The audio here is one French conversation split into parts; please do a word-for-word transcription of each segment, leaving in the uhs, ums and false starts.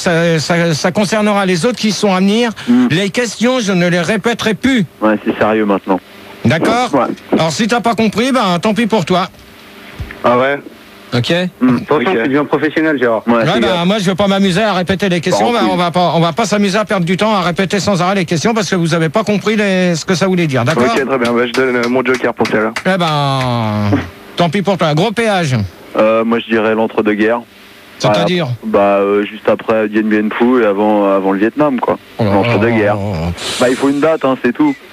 Ça, ça, ça concernera les autres qui sont à venir. Mmh. Les questions, je ne les répéterai plus. Ouais, c'est sérieux maintenant. D'accord. Ouais. Alors si t'as pas compris, ben tant pis pour toi. Ah ouais. Ok. Mmh. Attention, okay. Tu deviens professionnel, Gérard. Ouais, ouais bah, moi je veux pas m'amuser à répéter les questions. Bah, on va pas, on va pas s'amuser à perdre du temps à répéter sans arrêt les questions parce que vous avez pas compris les, ce que ça voulait dire. D'accord. Ok, très bien. Bah, je donne euh, mon joker pour celle-là. Eh ben, tant pis pour toi. Gros péage. Euh, moi je dirais l'entre-deux-guerres. C'est-à-dire Bah, bah euh, juste après Dien Bien Phu et avant, avant le Vietnam, quoi. Oh l'entre-deux-guerres. Oh bah il faut une date, hein, c'est tout.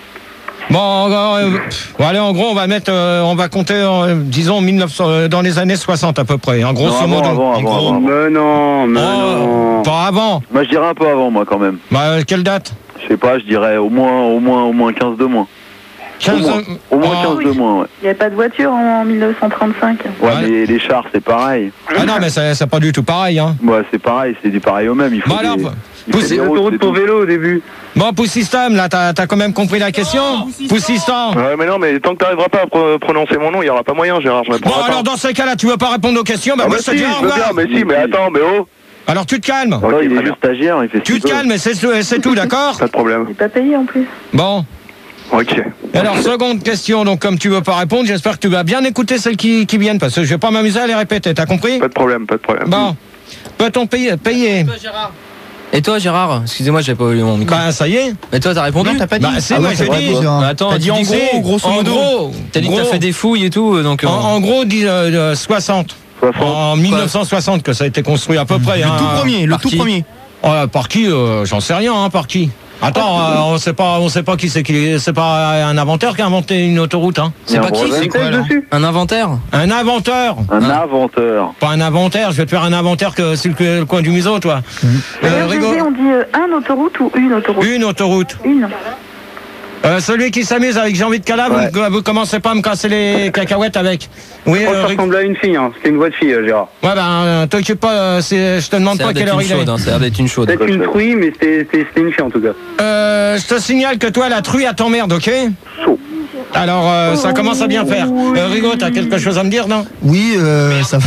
Bon, euh, bon, allez, en gros, on va mettre, euh, on va compter, euh, disons, mille neuf cents, euh, dans les années soixante à peu près, en grosso non, modo. Avant, avant, gros. avant. Mais non, mais oh, non. Pas avant. Moi, je dirais un peu avant, moi, quand même. Bah, euh, quelle date? Je sais pas, je dirais au moins, au moins, au moins quinze de moins. quinze Au moins, au moins oh. quinze de moins, ouais. Il n'y avait pas de voiture en mille neuf cent trente-cinq. Ouais, ouais. Mais les chars, c'est pareil. Ah non, mais c'est pas du tout pareil, hein. Ouais, c'est pareil, c'est du pareil au même. Il faut bon, alors, des... Poussi... des autoroutes pour vélo au début. Bon, Poussystem, là, t'as as quand même compris la question? Poussystem. Ouais, mais non, mais tant que t'arriveras pas à pro prononcer mon nom, il y aura pas moyen, Gérard. Je bon, alors, dans ces cas-là, tu veux pas répondre aux questions? Bah, ah, moi, bah je te dis au revoir. Mais si, mais attends, mais oh. Alors, tu te calmes. Okay, non, il est juste stagiaire, il fait Tu te calmes, c'est tout, d'accord? Pas de problème. Il pas payé en plus. Bon. Ok. Alors, seconde question, donc comme tu veux pas répondre, j'espère que tu vas bien écouter celles qui, qui viennent, parce que je vais pas m'amuser à les répéter, t'as compris? Pas de problème, pas de problème. Bon, peut-on payer, payer? Et toi, Gérard, Et toi, Gérard Excusez-moi, j'avais pas eu mon micro. Bah, ça y est. Mais toi, t'as répondu? Non, t'as pas dit. Bah, c'est ah moi, ouais, j'ai dit. Bah, attends, t'as dit en gros, grosso modo. En gros, t'as dit que t'as fait des fouilles et tout, donc. En, en gros, dis, euh, soixante. soixante. En mille neuf cent soixante que ça a été construit à peu près. Le hein, tout premier, le tout qui premier. Euh, par qui euh, J'en sais rien, hein, par qui Attends, euh, on sait pas, on sait pas qui c'est qui. C'est pas un inventeur qui a inventé une autoroute, hein. C'est pas qui? C'est quoi alors? Un inventeur? Un inventeur. Un hein inventeur. Pas un inventaire. Je vais te faire un inventaire que sur le, le coin du museau, toi. Mmh. Euh, Rigo... On dit euh, un autoroute ou une autoroute? Une autoroute. Une. Euh, celui qui s'amuse avec j'ai envie de cala, ouais. vous, vous commencez pas à me casser les cacahuètes avec. Oui, oh, euh, ça ressemble à une fille, hein. C'est une voix de fille, Gérard. Ouais, ben, euh, t'occupe pas, euh, je te demande pas quelle heure il est. Hein, ça a l'air d'être une chaude. C'est une truie, mais c'était une fille en tout cas. Euh, je te signale que toi, la truie, à t'emmerde, ok? Chaud. Alors, euh, ça commence à bien faire. Euh, Rigo, t'as quelque chose à me dire, non? Oui, euh, ça va.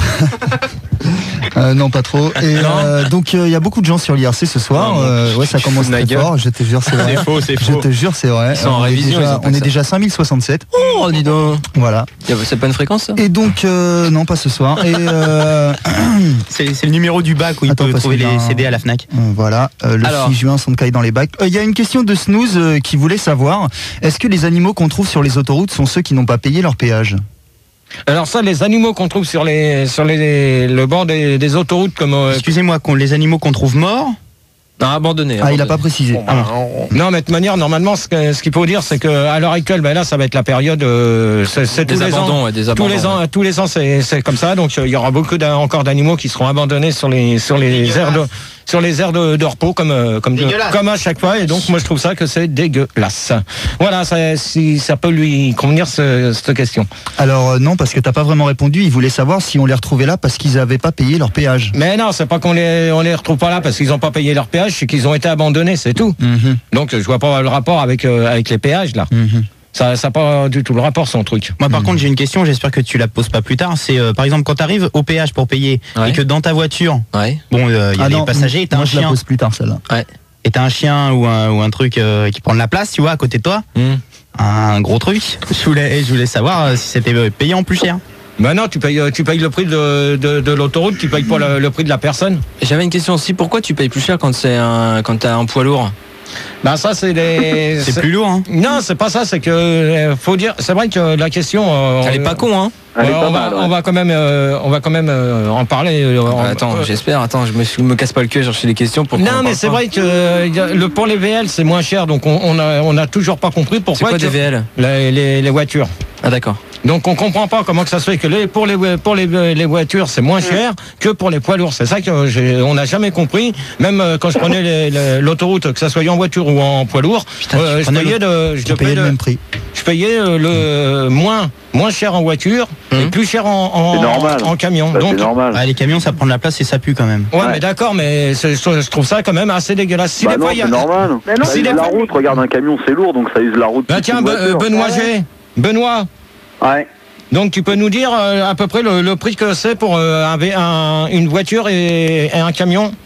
Euh, non, pas trop. Et euh, donc il euh, y a beaucoup de gens sur l'I R C ce soir. Non, euh, ouais, ça commence très fort. Je te jure, c'est vrai. C'est faux, c'est faux. Je te jure, c'est vrai. Ils sont en on révision. Est déjà, on est déjà cinq mille soixante-sept. Oh, dis donc. Voilà. C'est pas une fréquence, ça? Et donc euh, non, pas ce soir. Et euh... c'est le numéro du bac où il Attends, peut trouver les un... C D à la Fnac. Euh, voilà. Euh, le Alors... six juin, son cahier dans les bacs. Il euh, y a une question de Snooze euh, qui voulait savoir est-ce que les animaux qu'on trouve sur les autoroutes sont ceux qui n'ont pas payé leur péage? Alors ça, les animaux qu'on trouve sur les sur les le bord des, des autoroutes comme. Euh... Excusez-moi, qu'on les animaux qu'on trouve morts. Non, abandonné. Ah, abandonné. Il a pas précisé. Bon, bah, on... Non, mais de toute manière, normalement, ce, que, ce qu'il faut dire, c'est que à l'heure actuelle, ben là, ça va être la période. Euh, c'est tous, les ans, ouais, des abandons, tous les ans. Ouais. Tous les ans, c'est comme ça. Donc, il y aura beaucoup encore d'animaux qui seront abandonnés sur les sur les aires de sur les aires de, de repos comme comme de, comme à chaque fois. Et donc, moi, je trouve ça que c'est dégueulasse. Voilà, ça, si ça peut lui convenir ce, cette question. Alors euh, non, parce que t'as pas vraiment répondu. Il voulait savoir si on les retrouvait là parce qu'ils avaient pas payé leur péage. Mais non, c'est pas qu'on les on les retrouve pas là parce qu'ils ont pas payé leur péage, c'est qu'ils ont été abandonnés, c'est tout. Mm-hmm. Donc, je vois pas le rapport avec euh, avec les péages là. Mm-hmm. Ça n'a pas du tout le rapport, son truc. Moi, par mmh. contre, j'ai une question, j'espère que tu la poses pas plus tard. C'est, euh, par exemple, quand tu arrives au péage pour payer ouais. et que dans ta voiture, ouais. bon, il euh, y a ah des non, passagers, t'as un chien. Je la pose plus tard, celle-là. Ouais. Et t'as un chien ou un, ou un truc euh, qui prend de la place, tu vois, à côté de toi. Mmh. Un gros truc. Je voulais, je voulais savoir euh, si c'était payant plus cher. Ben non, tu payes, tu payes le prix de, de, de l'autoroute, tu payes pas le, le prix de la personne. J'avais une question aussi, pourquoi tu payes plus cher quand c'est un, quand t'as un poids lourd? Ben ça c'est des. c'est plus lourd, hein. Non, c'est pas ça, c'est que euh, faut dire. C'est vrai que la question. Euh, Elle est pas con, hein. Ouais, on, va, mal, ouais. on va quand même, euh, on va quand même euh, en parler. Euh, en, attends, euh, j'espère. Attends, je me, je me casse pas le cul à chercher les questions pour. Non, mais c'est vrai que euh, le pour les V L c'est moins cher, donc on, on a, on a toujours pas compris pourquoi. C'est quoi des V L? les, les, les voitures. Ah d'accord. Donc on comprend pas comment que ça se fait que les, pour les pour les, les voitures c'est moins cher que pour les poids lourds. C'est ça que j'ai, on n'a jamais compris. Même euh, quand je prenais l'autoroute, que ça soit en voiture ou en poids lourd, Putain, euh, je payais de, je payais le même prix. Je payais euh, le moins moins cher en voiture mmh. et plus cher en en, en camion. Bah, donc normal. Ah, les camions ça prend de la place et ça pue quand même. Ouais, ouais. mais d'accord, mais je trouve ça quand même assez dégueulasse. Si bah des non, fois, c'est normal. Bah non, ça use la route. Regarde, un camion c'est lourd, donc ça use la route. Bah tiens, Be Benoît G. Benoît. Ouais. Donc tu peux nous dire euh, à peu près le, le prix que c'est pour euh, un, un, une voiture et, et un camion?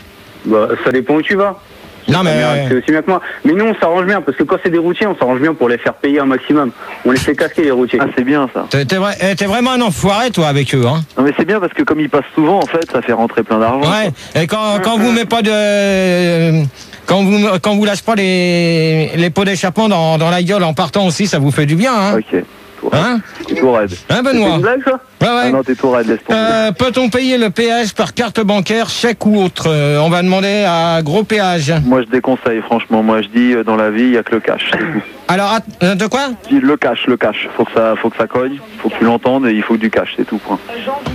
Bah, ça dépend où tu vas. Non mais c'est aussi bien que moi. Mais nous on s'arrange bien parce que quand c'est des routiers, on s'arrange bien pour les faire payer un maximum. On les fait casquer les routiers. Ah c'est bien ça. T'es, t'es, vrai, t'es vraiment un enfoiré toi avec eux, hein. Non mais c'est bien parce que comme ils passent souvent, en fait, ça fait rentrer plein d'argent. Ouais. Et quand quand vous mettez pas de quand vous quand vous lâchez pas les les pots d'échappement dans dans la gueule en partant aussi, ça vous fait du bien, hein. Ok. Hein? T'es tout raide. Hein Benoît? C'est une blague ça? Ouais, ouais. Ah non, t'es tout raide, laisse tomber. Euh, peut-on payer le péage par carte bancaire, chèque ou autre? euh, On va demander à Gros Péage. Moi je déconseille, franchement. Moi je dis, euh, dans la vie, il n'y a que le cash. C'est tout. Alors, att- euh, de quoi? Je dis, le cash, le cash. Faut que ça, faut que ça cogne, faut que tu l'entendes et il faut du cash, c'est tout. Point.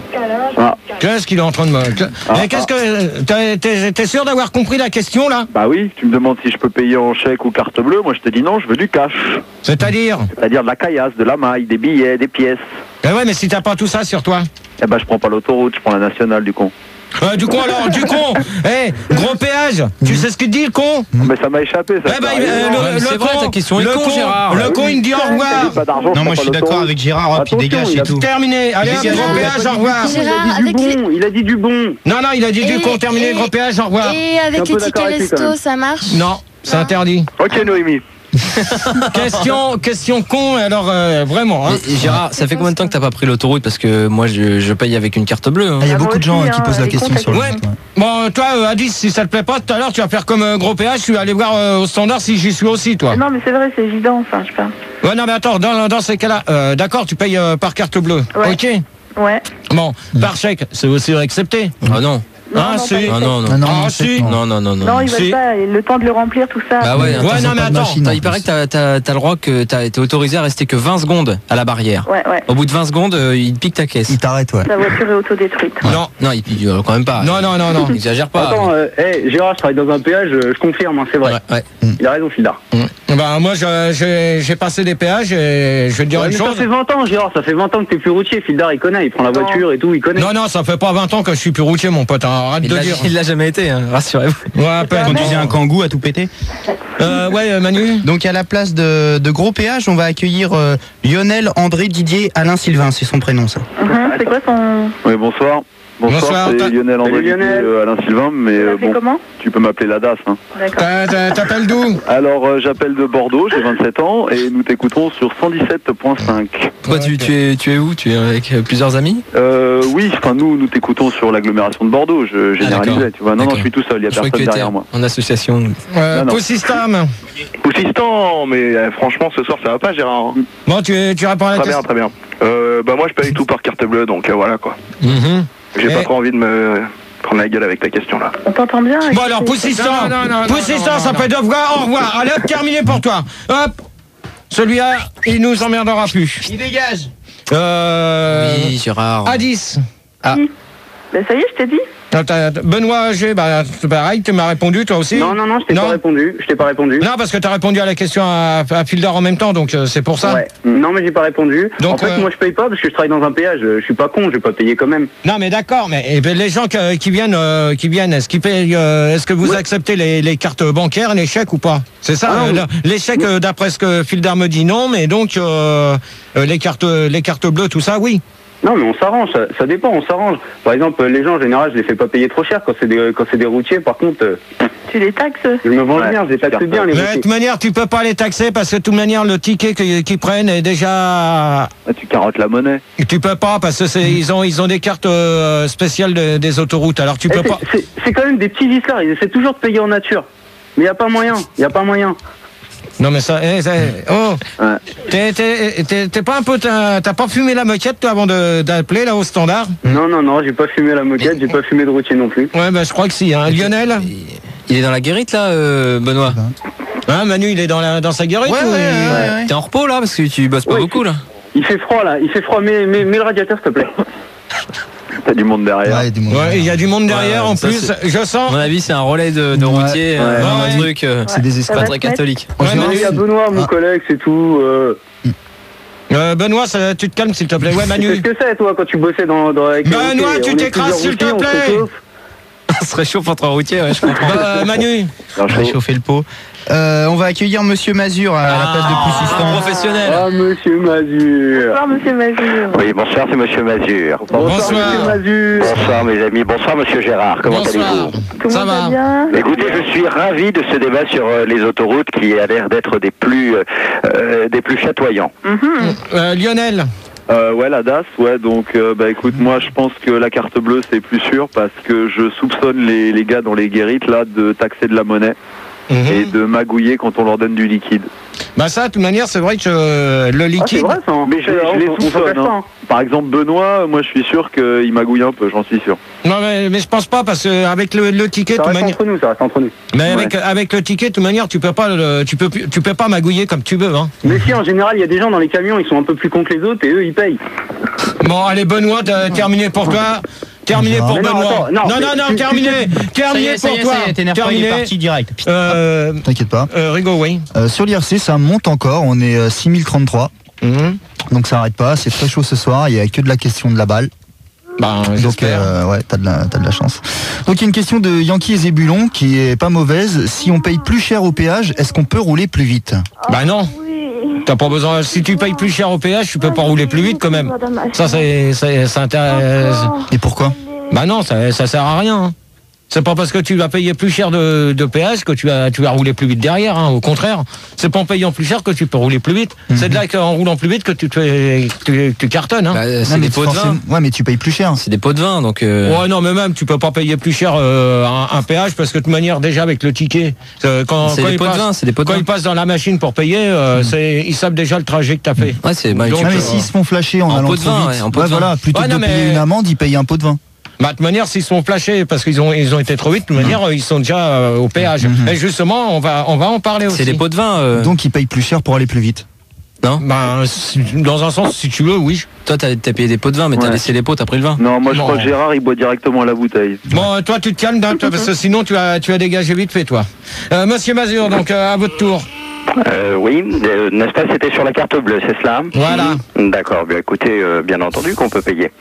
Ah. Qu'est-ce qu'il est en train de me... Ah, Mais qu'est-ce que... T'es, t'es, t'es sûr d'avoir compris la question, là? Bah oui, tu me demandes si je peux payer en chèque ou carte bleue. Moi je te dis non, je veux du cash. C'est-à-dire? C'est-à-dire de la caillasse, de la maille, des billets, des pièces. Eh ouais, mais si t'as pas tout ça sur toi. Eh ben je prends pas l'autoroute, je prends la nationale du con. Euh, du con alors, du con. Eh, Gros Péage, tu sais ce qu'il te dit, le con? Mais ça m'a échappé ça. Eh ben, ça euh, arrive. le, Ouais, mais le c'est con, vrai, ta question est le con, con, Gérard. le con, il me dit au J'ai revoir. pas d'argent, Non, je moi je prends suis pas d'accord l'autoroute. avec Gérard, hop, il Attention, dégage, il c'est a tout. Terminé. Allez, Dégage, Gros Gérard. Péage, au revoir. Il a Gérard, dit avec du les... bon, il a dit du bon. Non, non, il a dit du Et- con, terminé, et- Gros Péage, au revoir. Et avec un les peu tickets d'accord avec lui, quand resto, même. ça marche? Non, c'est interdit. Ok Noémie. question, question con, alors euh, vraiment. Hein. Et, et Gérard, ça fait combien de temps que t'as pas pris l'autoroute? Parce que moi, je, je paye avec une carte bleue. hein. Ah, il y a Ah, beaucoup moi de gens aussi, euh, qui hein, posent la les question comptes, sur le ouais. site, ouais. Bon, toi, euh, Addis, si ça te plaît pas, tout à l'heure, tu vas faire comme euh, Gros Péage, tu vas aller voir euh, au standard si j'y suis aussi, toi. Non, mais c'est vrai, c'est évident, enfin, je sais pas. Ouais, non, mais attends, dans, dans ces cas-là, euh, d'accord, tu payes euh, par carte bleue. Ouais. Ok. Ouais. Bon, par chèque, c'est aussi accepté. Ah non. Non, Ah, non, si. pas les Ah chèques. non, non. Ah non, Ah, non, si. c'est- Non, non, non, non. Non, ils veulent Si. pas, le temps de le remplir, tout ça. Bah ouais, Ouais, Ils non, ont mais pas de attends. machine, T'as- en il paraît plus. que t'as, t'as, t'as le droit que t'as été autorisé à rester que vingt secondes à la barrière. Ouais, ouais. Au bout de vingt secondes, euh, il te pique ta caisse. Ils t'arrêtent, ouais. La voiture est autodétruite. Non. Non, il pique euh, quand même pas. Non, non, non, non. Exagère pas. Attends, euh, hey, Gérard, je travaille dans un péage, euh, je confirme, hein, c'est vrai. Ouais, ouais. Il a raison, Fildar. Bah, moi, je- j'ai j'ai passé des péages et je vais te dire Ouais, une mais chose. ça fait vingt ans, Gérard, ça fait vingt ans que t'es plus routier. Fildar, il connaît, il prend la Non. voiture et tout, il connaît. Non, non, ça fait pas vingt ans que je suis plus routier, mon pote. hein. Arrête Il de l'a, dire. il l'a jamais été, hein, rassurez-vous. Ouais, à peine. Conduisez un kangou à tout péter. Euh, ouais, euh, Manu. Donc à la place de, de Gros Péage, on va accueillir euh, Lionel, André, Didier, Alain, Sylvain, c'est son prénom ça. Mhm, c'est quoi son. Oui, bonsoir. Bonsoir, Bonsoir, t'as- c'est Lionel André, Salut, Lionel. euh, Alain Sylvain, mais Tu euh, l'appelles bon, comment? tu peux m'appeler la D A S. Hein. D'accord. T'as- t'as- T'appelles d'où? Alors, euh, j'appelle de Bordeaux, j'ai vingt-sept ans, et nous t'écoutons sur cent dix-sept point cinq. Pourquoi tu, Ok. tu, es, tu es où? Tu es avec euh, plusieurs amis? Euh, oui, enfin nous, nous t'écoutons sur l'agglomération de Bordeaux, je généralisais, d'accord. tu vois. Non, non, D'accord. je suis tout seul, il n'y a Je croyais que personne tu étais derrière moi. en association. Euh, Non, non. Poussistam. Poussistan, mais euh, franchement ce soir ça va pas Gérard. hein. Bon, tu, tu réponds à la Très bien, question. très bien. Euh, bah moi je paye tout par carte bleue donc euh, voilà quoi. Mhm. J'ai Et- pas trop envie de me prendre la gueule avec ta question là. On t'entend bien? Bon, alors, Poussistam. Non, non, non, non, Poussistam, non, ça non, fait deux fois. Au revoir. Allez, hop, terminé pour toi. Hop. Celui-là, il nous emmerdera plus. Il dégage. Euh. Oui, Gérard. Addis. Ben ça y est, je t'ai dit. Ah, t'as- Benoît G, bah, c'est pareil, tu m'as répondu toi aussi? Non, non, non, je t'ai Non. pas répondu. Je t'ai pas répondu. Non, parce que tu as répondu à la question à, à Fildar en même temps, donc euh, c'est pour ça. Ouais. Non, mais j'ai pas répondu. Donc, en fait, euh, moi, je paye pas parce que je travaille dans un péage. Je suis pas con, je vais pas payer quand même. Non, mais d'accord, mais eh ben, les gens que- qui viennent, euh, qui viennent, est-ce qu'ils payent, euh, est-ce que vous Ouais. acceptez les, les cartes bancaires, les chèques ou pas? C'est ça. Ah, euh, non. le- les chèques, euh, d'après ce que Fildar me dit, non, mais donc euh, euh, les cartes, les cartes bleues, tout ça, oui. Non, mais on s'arrange, ça, ça dépend, on s'arrange. Par exemple, les gens, en général, je les fais pas payer trop cher quand c'est des, quand c'est des routiers. Par contre, euh, Tu les taxes? je me venge Ouais, bien, je les taxe super. bien, les Mais de routiers. toute manière, tu peux pas les taxer parce que de toute manière, le ticket qu'ils qu'ils prennent est déjà. Ah, tu carottes la monnaie. Tu peux pas parce que c'est, ils ont, ils ont des cartes euh, spéciales de- des autoroutes. Alors tu Eh, peux c'est- pas. c'est- C'est quand même des petits vices-là, ils essaient toujours de payer en nature. Mais il n'y a pas moyen, il n'y a pas moyen. Non mais ça, eh, ça- oh, Ouais. t'es, t'es, t'es, t'es pas un peu, t'as, t'as pas fumé la moquette toi avant de, d'appeler là au standard? Non, non, non, j'ai pas fumé la moquette, j'ai pas fumé de routier non plus. Ouais, ben je crois que si. Hein. Lionel, Il est dans la guérite là, euh, Benoît. hein, Manu, il est dans la, dans sa guérite. Ouais, ou ouais, il- ouais, ouais. T'es en repos là parce que tu bosses pas Ouais, beaucoup là. Il fait froid là, il fait froid, mets, mets, mets le radiateur s'il te plaît. T'as du monde derrière. Ouais, dis-moi. Ouais, il y a du monde derrière Ouais, en ça, plus. c'est- Je À sens. mon avis, c'est un relais de, de Ouais, routier, euh, ouais, un ouais. truc euh, C'est des Ça escrocs. va pas très te mettre- catholique. Ouais, En non, général, Il y a Benoît, mon Ah. collègue, c'est tout. Euh... euh, Benoît, ça, tu te calmes s'il te plaît. Ouais, Tu sais Manu. ce que c'est toi quand tu bossais dans, dans avec les Benoît, routiers, tu on est t'écrases, plusieurs s'il te routiers, on se plaît. chauffe. On se réchauffe entre routiers, ouais, je comprends. Bah, Manu. On va réchauffer le pot. Euh, on va accueillir Monsieur Mazur à la place de Poussistan. Un professionnel. Ah, Monsieur Mazur. Bonsoir, monsieur Mazur. Oui, bonsoir, c'est Monsieur Mazur. Bonsoir. Monsieur Mazur. Bonsoir, mes amis. Bonsoir, Monsieur Gérard. Comment Bonsoir. allez-vous? Comment Ça va bien? Écoutez, je suis ravi de ce débat sur euh, les autoroutes qui a l'air d'être des plus, euh, euh, des plus chatoyants. Mhm. Euh, Lionel. Euh, ouais, la D A S, ouais, donc euh, bah écoute, moi je pense que la carte bleue c'est plus sûr parce que je soupçonne les, les gars dans les guérites là de taxer de la monnaie Mhm. et de magouiller quand on leur donne du liquide. Bah ça, de toute manière, c'est vrai que euh, le Ah, c'est liquide... vrai ça. Mais je, C'est- je les on- on soupçonne. s'appelle ça, Hein. hein. Par exemple, Benoît, moi je suis sûr qu'il magouille un peu, j'en suis sûr. Non, mais, mais je pense pas, parce que avec le, le ticket, de Ça toute reste manière... entre nous, ça reste entre nous. Mais avec, avec le ticket, de toute manière, tu peux pas, le, tu peux, tu peux pas magouiller comme tu veux. Hein. Mais si, en général, il y a des gens dans les camions, ils sont un peu plus cons que les autres et eux, ils payent. Bon, allez, Benoît, t'as terminé pour toi. Terminé pour Mais non, Benoît. attends, non, non, non, mais non, tu- terminé. Ça y Terminé est, ça y pour est, toi. ça y est, t'énerve pas, il est Terminé. parti direct. Euh, T'inquiète pas. euh, Rigaud, oui. Euh, sur l'I R C, ça monte encore. On est euh, six mille trente-trois. Mhm. Donc ça arrête pas. C'est très chaud ce soir. Il y a que de la question de la balle. Bah, Donc j'espère. euh, ouais, t'as de la t'as de la chance. Donc il y a une question de Yankee et Zébulon qui est pas mauvaise. Si on paye plus cher au péage, est-ce qu'on peut rouler plus vite? Bah non. Oui. T'as pas besoin. Si tu payes plus cher au péage, tu peux pas rouler plus vite quand même. Ça, c'est, c'est, ça intéresse. Et pourquoi? Bah non, ça, ça sert à rien. Hein. C'est pas parce que tu vas payer plus cher de, de péage que tu vas, tu vas rouler plus vite derrière. Hein. Au contraire, c'est pas en payant plus cher que tu peux rouler plus vite. Mhm. C'est de là qu'en roulant plus vite que tu, te fais- tu, tu cartonnes. Hein. Bah, c'est Non, mais des pots de vin. forcément- Ouais, mais tu payes plus cher. C'est des pots de vin, donc. Euh... Ouais, non, mais même, tu peux pas payer plus cher euh, un, un péage parce que de toute manière, déjà avec le ticket, euh, quand, C'est quand des il pots de passe, vin, c'est des pots de quand vin. il passe dans la machine pour payer, euh, c'est, ils savent déjà le trajet que t'as fait. Ouais, c'est. Bah, Donc, tu Ah, peux- mais s'ils se font flasher en, En allant pot de trop vin, vite, ouais, en pot de vin. voilà, plutôt Ouais, que non, de payer mais- une amende, ils payent un pot de vin. Bah, de toute manière, s'ils se font flasher parce qu'ils ont, ils ont été trop vite, de toute manière, euh, ils sont déjà euh, au péage. Mhm. Et justement, on va, on va en parler aussi. C'est des pots de vin. euh, Donc ils payent plus cher pour aller plus vite. Non. Ben, si- dans un sens, si tu veux, oui. Toi, t'as t'as payé des pots de vin, mais t'as Ouais. laissé les pots, t'as pris le vin. Non, moi je Bon. crois que Gérard il boit directement à la bouteille. Bon, toi, tu te calmes, hein, toi, parce que sinon, tu as, tu as dégagé vite fait, toi. Euh, Monsieur Mazur, donc, euh, à votre tour. Euh, oui, euh, n'est-ce pas, c'était sur la carte bleue, c'est cela? Voilà. D'accord, bien écoutez, euh, bien entendu qu'on peut payer.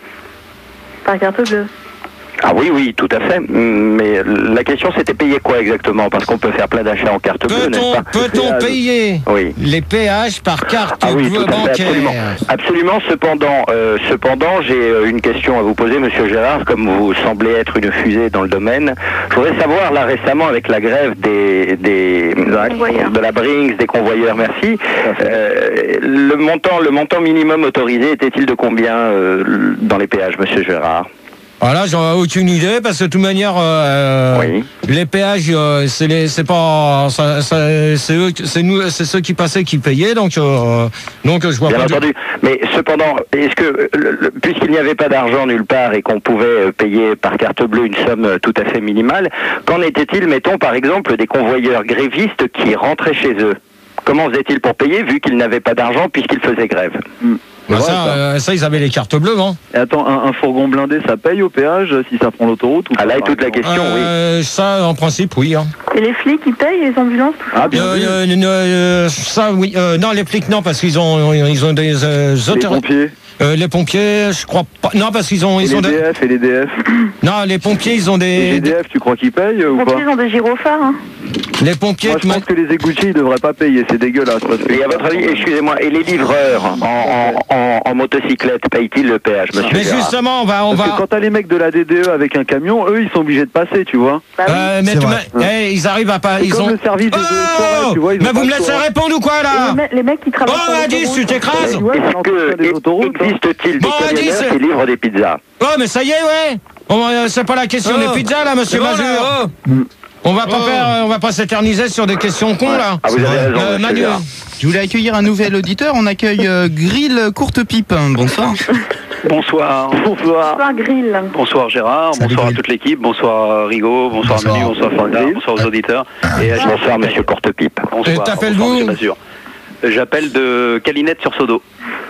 Par carte bleue. Ah oui, oui, tout à fait. Mais la question c'était payer quoi exactement? Parce qu'on peut faire plein d'achats en carte bleue, n'est-ce Peut-on, pas? peut-on payer Oui. les péages par carte Ah oui, tout à fait, absolument. bancaire? Absolument. Cependant, euh, cependant, j'ai euh, une question à vous poser, Monsieur Gérard. Comme vous semblez être une fusée dans le domaine, je voudrais savoir là récemment avec la grève des, des Convoyeurs. de la Brinks, des convoyeurs, merci. Euh, le montant, le montant minimum autorisé était-il de combien euh, dans les péages, Monsieur Gérard? Voilà, j'en ai aucune idée parce que de toute manière, euh, Oui. les péages, euh, c'est les, c'est pas, ça, ça- c'est eux, c'est nous, c'est ceux qui passaient qui payaient, donc, euh, donc je vois Bien pas. de- entendu. Mais cependant, est-ce que, euh, le- le- puisqu'il n'y avait pas d'argent nulle part et qu'on pouvait euh, payer par carte bleue une somme euh, tout à fait minimale, qu'en était-il, mettons par exemple, des convoyeurs grévistes qui rentraient chez eux? Comment faisaient-ils pour payer vu qu'ils n'avaient pas d'argent puisqu'ils faisaient grève? Bah, C'est vrai, ça, ça. euh, ça, ils avaient les cartes bleues, non? Et attends, un, un fourgon blindé ça paye au péage si ça prend l'autoroute ou Ah là est pas, toute la par exemple question, oui. Euh, ça, en principe, oui. Hein. Et les flics, ils payent, les ambulances, tout ça. Ah bien Euh, vu. euh, euh, ça, oui. Euh, non, les flics, non, parce qu'ils ont, ils ont des euh, Les autori- pompiers, Euh, les pompiers, je crois pas. Non, parce qu'ils ont, et ils les ont des... D F et les D F. Non, les pompiers, ils ont Et les des. D F, tu crois qu'ils payent euh, ou Les pas? pompiers, ils ont des gyrophares. Hein. Les pompiers, Moi je tu pense que les égoutiers ils devraient pas payer, c'est dégueulasse. Parce que Et à votre avis, excusez-moi, et les livreurs en, en, en, en motocyclette payent-ils le péage, Monsieur Mais Gérard? justement, on va, on Parce va. que quand t'as les mecs de la D D E avec un camion, eux ils sont obligés de passer, tu vois. Bah oui. Euh, mais C'est tu vrai. m'as- eh, ils arrivent à pas. C'est Ils comme ont. le service des eaux et forêts, Oh tu vois. ils ont mais pas vous me le laissez choix. répondre ou quoi Et là? les, mecs- les mecs qui travaillent. Oh, sur Indice, l'autoroute, tu t'écrases? Ouais, c'est Est-ce l'entretien des que autoroutes, hein. existe-t-il des Bon, camionneurs indice. qui livrent des pizzas? Oh, mais ça y est, ouais. Bon, euh, c'est pas la question Oh. des pizzas là, Monsieur C'est bon, Mazur. là, oh. On va pas Oh. faire, euh, on va pas s'éterniser sur des questions cons là. Ah, vous avez raison, Euh, Monsieur Manu. Gérard. Je voulais accueillir un nouvel auditeur. On accueille euh, Grill Courte Pipe. Bonsoir. Bonsoir. Bonsoir. Bonsoir, grill. Bonsoir Gérard, Salut, bonsoir Grill. à toute l'équipe, bonsoir Rigaud, bonsoir, Bonsoir. Manu, bonsoir Fanda, Grill. bonsoir aux auditeurs. Et à Bonsoir, Monsieur Courtepipe. bonsoir, Et t'appelles bonsoir, d'où? Monsieur Mazur. J'appelle de Calinette sur Sodo.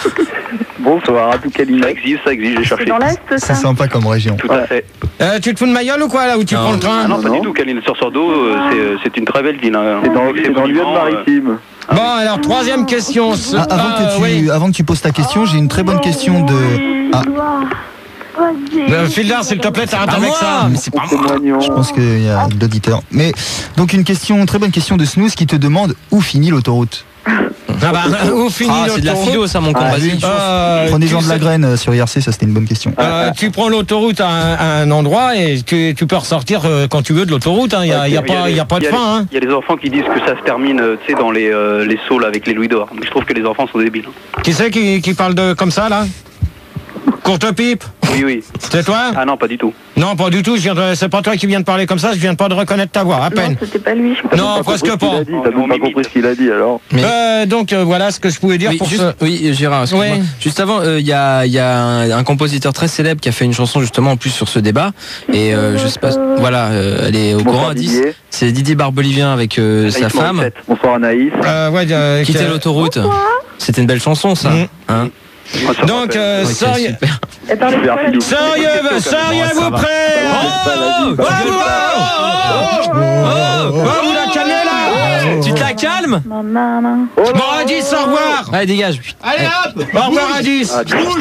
Bonsoir à tout Ça Calinette. existe, ça existe, j'ai C'est cherché. dans l'Est, C'est ça. sympa comme région. Tout à fait. Euh, tu te fous de ma gueule ou quoi là où tu Non. prends le train? Ah non, pas non. du tout, Calinette sur Sodo, euh, c'est- c'est une très belle ville. hein. C'est dans, Avec c'est ses dans le lieu de monuments, euh, maritime. Bon, alors troisième question. Ce- Ah, avant, ah, que tu, oui. avant que tu poses ta question, j'ai une très bonne question de. Ah, Euh, Fildar, s'il te plaît, t'arrêtes avec ça. Mais c'est pas moi. Je pense qu'il y a d'auditeurs. Mais donc une question, très bonne question de Snooze qui te demande où finit l'autoroute. Ah bah, où finit Ah, c'est de la l'autoroute philo, ça, mon con. Ah, Vas-y. oui. Euh, Prenez-en tu de la sais- graine euh, sur I R C, ça c'était une bonne question. Euh, tu prends l'autoroute à, un- à un endroit et tu, tu peux ressortir euh, quand tu veux de l'autoroute. Il n'y a, y a, pas- y a pas de Il y a- fin. Hein. Il y a des enfants qui disent que ça se termine, euh, tu sais, dans les, euh, les sauts là, avec les louis d'or. Mais je trouve que les enfants sont débiles. hein. Qui c'est qui, qui parle de comme ça là? Courte pipe? Oui, oui. C'est toi? Ah non, pas du tout. Non, pas du tout. Je viens de- C'est pas toi qui viens de parler comme ça. Je viens pas de reconnaître ta voix. À Non, peine. c'était pas lui. Non, presque pas. T'as même pas compris ce qu'il a dit alors. Mais- Euh, donc euh, voilà ce que je pouvais dire Oui, pour juste, ce... oui, Gérard, excuse-moi. Oui. Juste avant, il y a, y a un, un compositeur très célèbre qui a fait une chanson justement en plus sur ce débat. Et euh, je sais pas, voilà, euh, elle est au Bonsoir, grand indice. Didier. C'est Didier Barbelivien avec euh, Anaïs sa femme. Morissette. Bonsoir Anaïs. Euh, ouais, euh, Quitter que- l'autoroute. C'était une belle chanson, ça. Mhm. Hein Moi, ça me Donc, rappelle. euh, Ouais, c'est sérieux, super. Elle parlait de quoi, la Filou. sérieux, seriez-vous prêts? Oh, oh, oh, oh, oh, Oh, vous la calmez là? Tu te la calmes? Non, non, non. Bon, Adis, au revoir. Allez, dégage. Allez hop, au revoir Adis.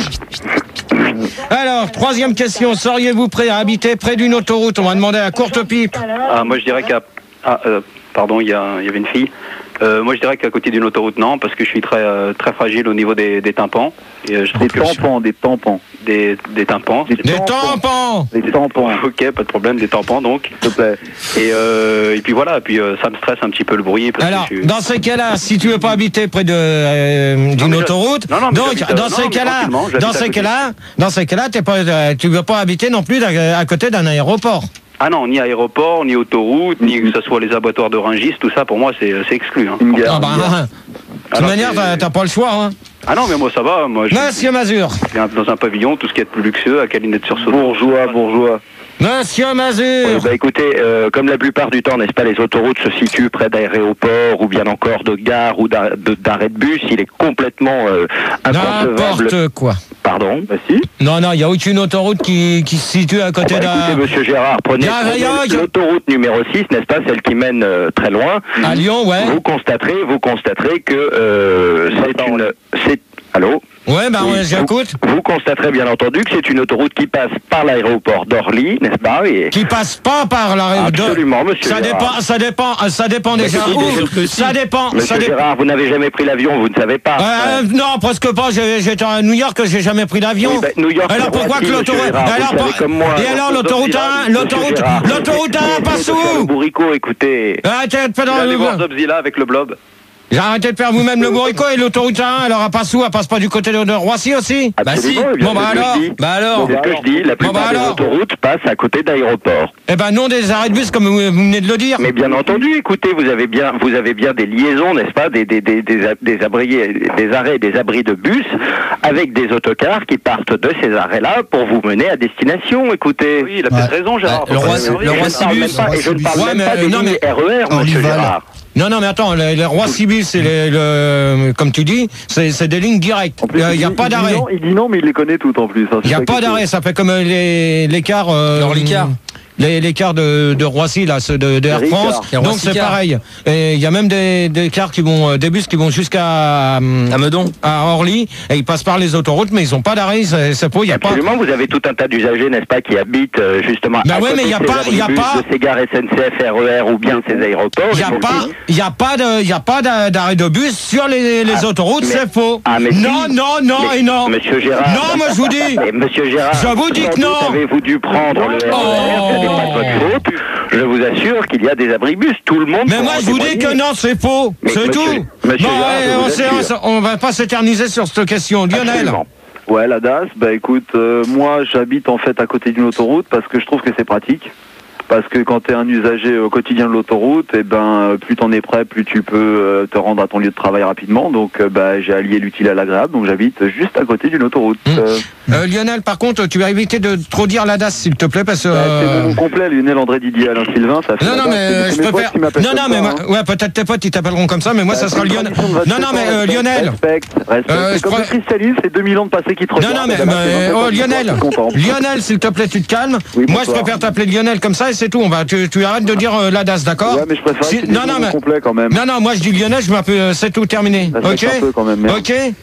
Alors, troisième question, seriez-vous prêt à habiter près d'une autoroute? On va demander à Courte Pipe. Ah, moi je dirais qu'à. Ah, euh, pardon, il y, a- il y avait une fille. Euh, moi je dirais qu'à côté d'une autoroute, non, parce que je suis très, euh, très fragile au niveau des, des tympans. Et, euh, je trouve Des que tampons, des tampons. Des, des tympans. Des Des tampons. Des tampons, Ok, pas de problème, des tampons donc. s'il te plaît. Et, euh, et puis voilà, et puis euh, ça me stresse un petit peu le bruit. Parce Alors, que je suis- dans ces cas-là, si tu veux pas habiter près de euh, d'une mais je- autoroute, non, non, mais donc j'habite, euh, dans non, ces mais cas-là, tranquillement, j'habite dans à ces côté. cas-là, dans ces cas-là, t'es pas, euh, tu veux pas habiter non plus à, à côté d'un aéroport. Ah non, ni aéroport, ni autoroute, ni que ce soit les abattoirs de Rungis, tout ça pour moi c'est c'est exclu. Hein. Une gare, Ah bah, une gare. de toute Alors, manière, c'est- t'as t'as pas le choix. Hein. Ah non, mais moi ça va, moi je Monsieur Mazur. suis dans un pavillon, tout ce qui est plus luxueux, à Calinette-sur-Saône. Bourgeois, bourgeois. Monsieur Mazur. Bah écoutez, euh, comme la plupart du temps, n'est-ce pas, les autoroutes se situent près d'aéroports ou bien encore de gares ou d'ar- de- d'arrêts de bus, il est complètement euh, inconcevable. N'importe quoi. Pardon. Bah si. Non, non, il n'y a aucune autoroute qui, qui se situe à côté Bah, écoutez, d'un... monsieur Gérard, prenez, Y a prenez rien, y a- l'autoroute numéro six, n'est-ce pas, celle qui mène euh, très loin. À Lyon, ouais. Vous constaterez, vous constaterez que euh, c'est une... c'est- Allô. Ouais, bah ouais, Oui, j'écoute. Vous, vous constaterez bien entendu que c'est une autoroute qui passe par l'aéroport d'Orly, n'est-ce pas, et... Qui passe pas par la... Absolument, monsieur Ça Gérard. dépend, ça dépend, ça dépend déjà si, où. monsieur- Ça dépend, ça Monsieur dépend. Gérard, vous n'avez jamais pris l'avion, vous ne savez pas. Euh, non, presque pas. J'ai- J'étais à New York, j'ai jamais pris d'avion. Oui, bah, New York, alors c'est pourquoi Roissy, que l'autoroute monsieur Gérard, vous alors, le savez pour- comme moi. Et alors l'autoroute un, l'autoroute, Monsieur Gérard, l'autoroute un passe arrêtez de faire le où? bourricot, écoutez. Arrêtez de faire Allez voir dans- Zobzilla avec le blob. Arrêtez de faire vous-même le bourricot et l'autoroute un. Alors elle passe où? Elle passe pas du côté de, de Roissy aussi? Bah si. Absolument, eh bien, Bon, bah c'est ce que alors. je dis. Bah alors. C'est ce que je dis, la plupart bah des alors. autoroutes passent à côté d'aéroports. Eh ben non, des arrêts de bus comme vous, vous venez de le dire. Mais bien entendu, écoutez, vous avez bien, vous avez bien des liaisons, n'est-ce pas, des des des des, a- des abris, des arrêts, des abris de bus avec des autocars qui partent de ces arrêts-là pour vous mener à destination. Écoutez. Oui, il a peut-être raison, Gérard. Bah, le Faut pas roi- s'énerver. le roi Je ne parle même Cibus. pas- et je ne parle Ouais, même mais, pas des non, lignes mais- R E R, monsieur Orlyval. Gérard. Non, non, mais attends, les, les Roissy-Bus, c'est les, le, comme tu dis, c'est c'est des lignes directes. En plus, Il n'y a dit- pas il dit d'arrêt. non, Il dit non, mais il les connaît toutes en plus. hein, Il c'est n'y a ça pas qui est d'arrêt, ça fait comme euh, les l'écart. Euh, L'Orlicard. Les, les cars de, de Roissy, là, ceux de, de Air Les France. Ricard. Donc Les c'est Roissy-Cars. pareil. Et il y a même des, des cars qui vont, euh, des bus qui vont jusqu'à À Meudon. à Orly et ils passent par les autoroutes, mais ils n'ont pas d'arrêt. C'est c'est pour, il y a pas. Absolument, vous avez tout un tas d'usagers, n'est-ce pas, qui habitent euh, justement Bah à ouais, côté mais y a de ces pas- y a abribus, pas- de ces gares S N C F, R E R ou bien ces aéroports. Il n'y a je vous le pas, dis. il y a pas de, il y a pas d'a- d'arrêt de bus sur les, les Ah, autoroutes, mais- c'est faux. Ah, mais non, si. non, non Mais, et non. Monsieur Gérard. Non, moi je vous dis. Et monsieur Gérard. Je vous dis sans que doute non. Avez-vous dû prendre le R E R, Oh. ce n'est pas de votre faute. Je vous assure qu'il y a des abribus, tout le monde. Mais peut moi en je vous dis témoigner. que non, c'est faux. Mais C'est monsieur- tout. monsieur Bon, Gérard, allez, je vous on, s'est- assure. on va pas s'éterniser sur cette question. Lionel. Absolument. Ouais, la D A S, bah écoute, euh, moi j'habite en fait à côté d'une autoroute parce que je trouve que c'est pratique. Parce que quand tu es un usager au quotidien de l'autoroute, et ben euh, plus t'en es prêt, plus tu peux euh, te rendre à ton lieu de travail rapidement. Donc euh, bah, j'ai allié l'utile à l'agréable, donc j'habite juste à côté d'une autoroute. Mmh. Euh, Euh, Lionel, par contre, tu vas éviter de trop dire la D A S, s'il te plaît, parce que. bah, c'est euh, mon nom complet, Lionel André Didier Alain Sylvain. Ça fait Non, la non, D A S, mais c'est euh, je mes potes préfère. qui m'appellent Non, non, comme mais ça, moi- hein. ouais, peut-être tes potes ils t'appelleront comme ça, mais moi ça Bah, sera c'est une Lionel. tradition de votre Non, non, mais secteur, euh, respect, Lionel. Respecte, respecte. Euh, c'est je comme crois- le cristallisme, c'est deux mille ans de passé qui te Non, regardent. non, mais, et là, c'est mais- vingt-sept oh, ans d'histoire, Lionel, je suis content. Lionel, s'il te plaît, tu te calmes. Oui, Moi, je bonsoir. préfère t'appeler Lionel comme ça et c'est tout. On va, tu, tu arrêtes de dire euh, la D A S, d'accord? Ouais, mais je préfère Si- qu'il non, dise non, mon nom mais- complet quand même. Non, non, moi je dis Lionel, je m'appelle, euh, c'est tout terminé. Ça se Ok? fait un peu quand même, merci. Ok?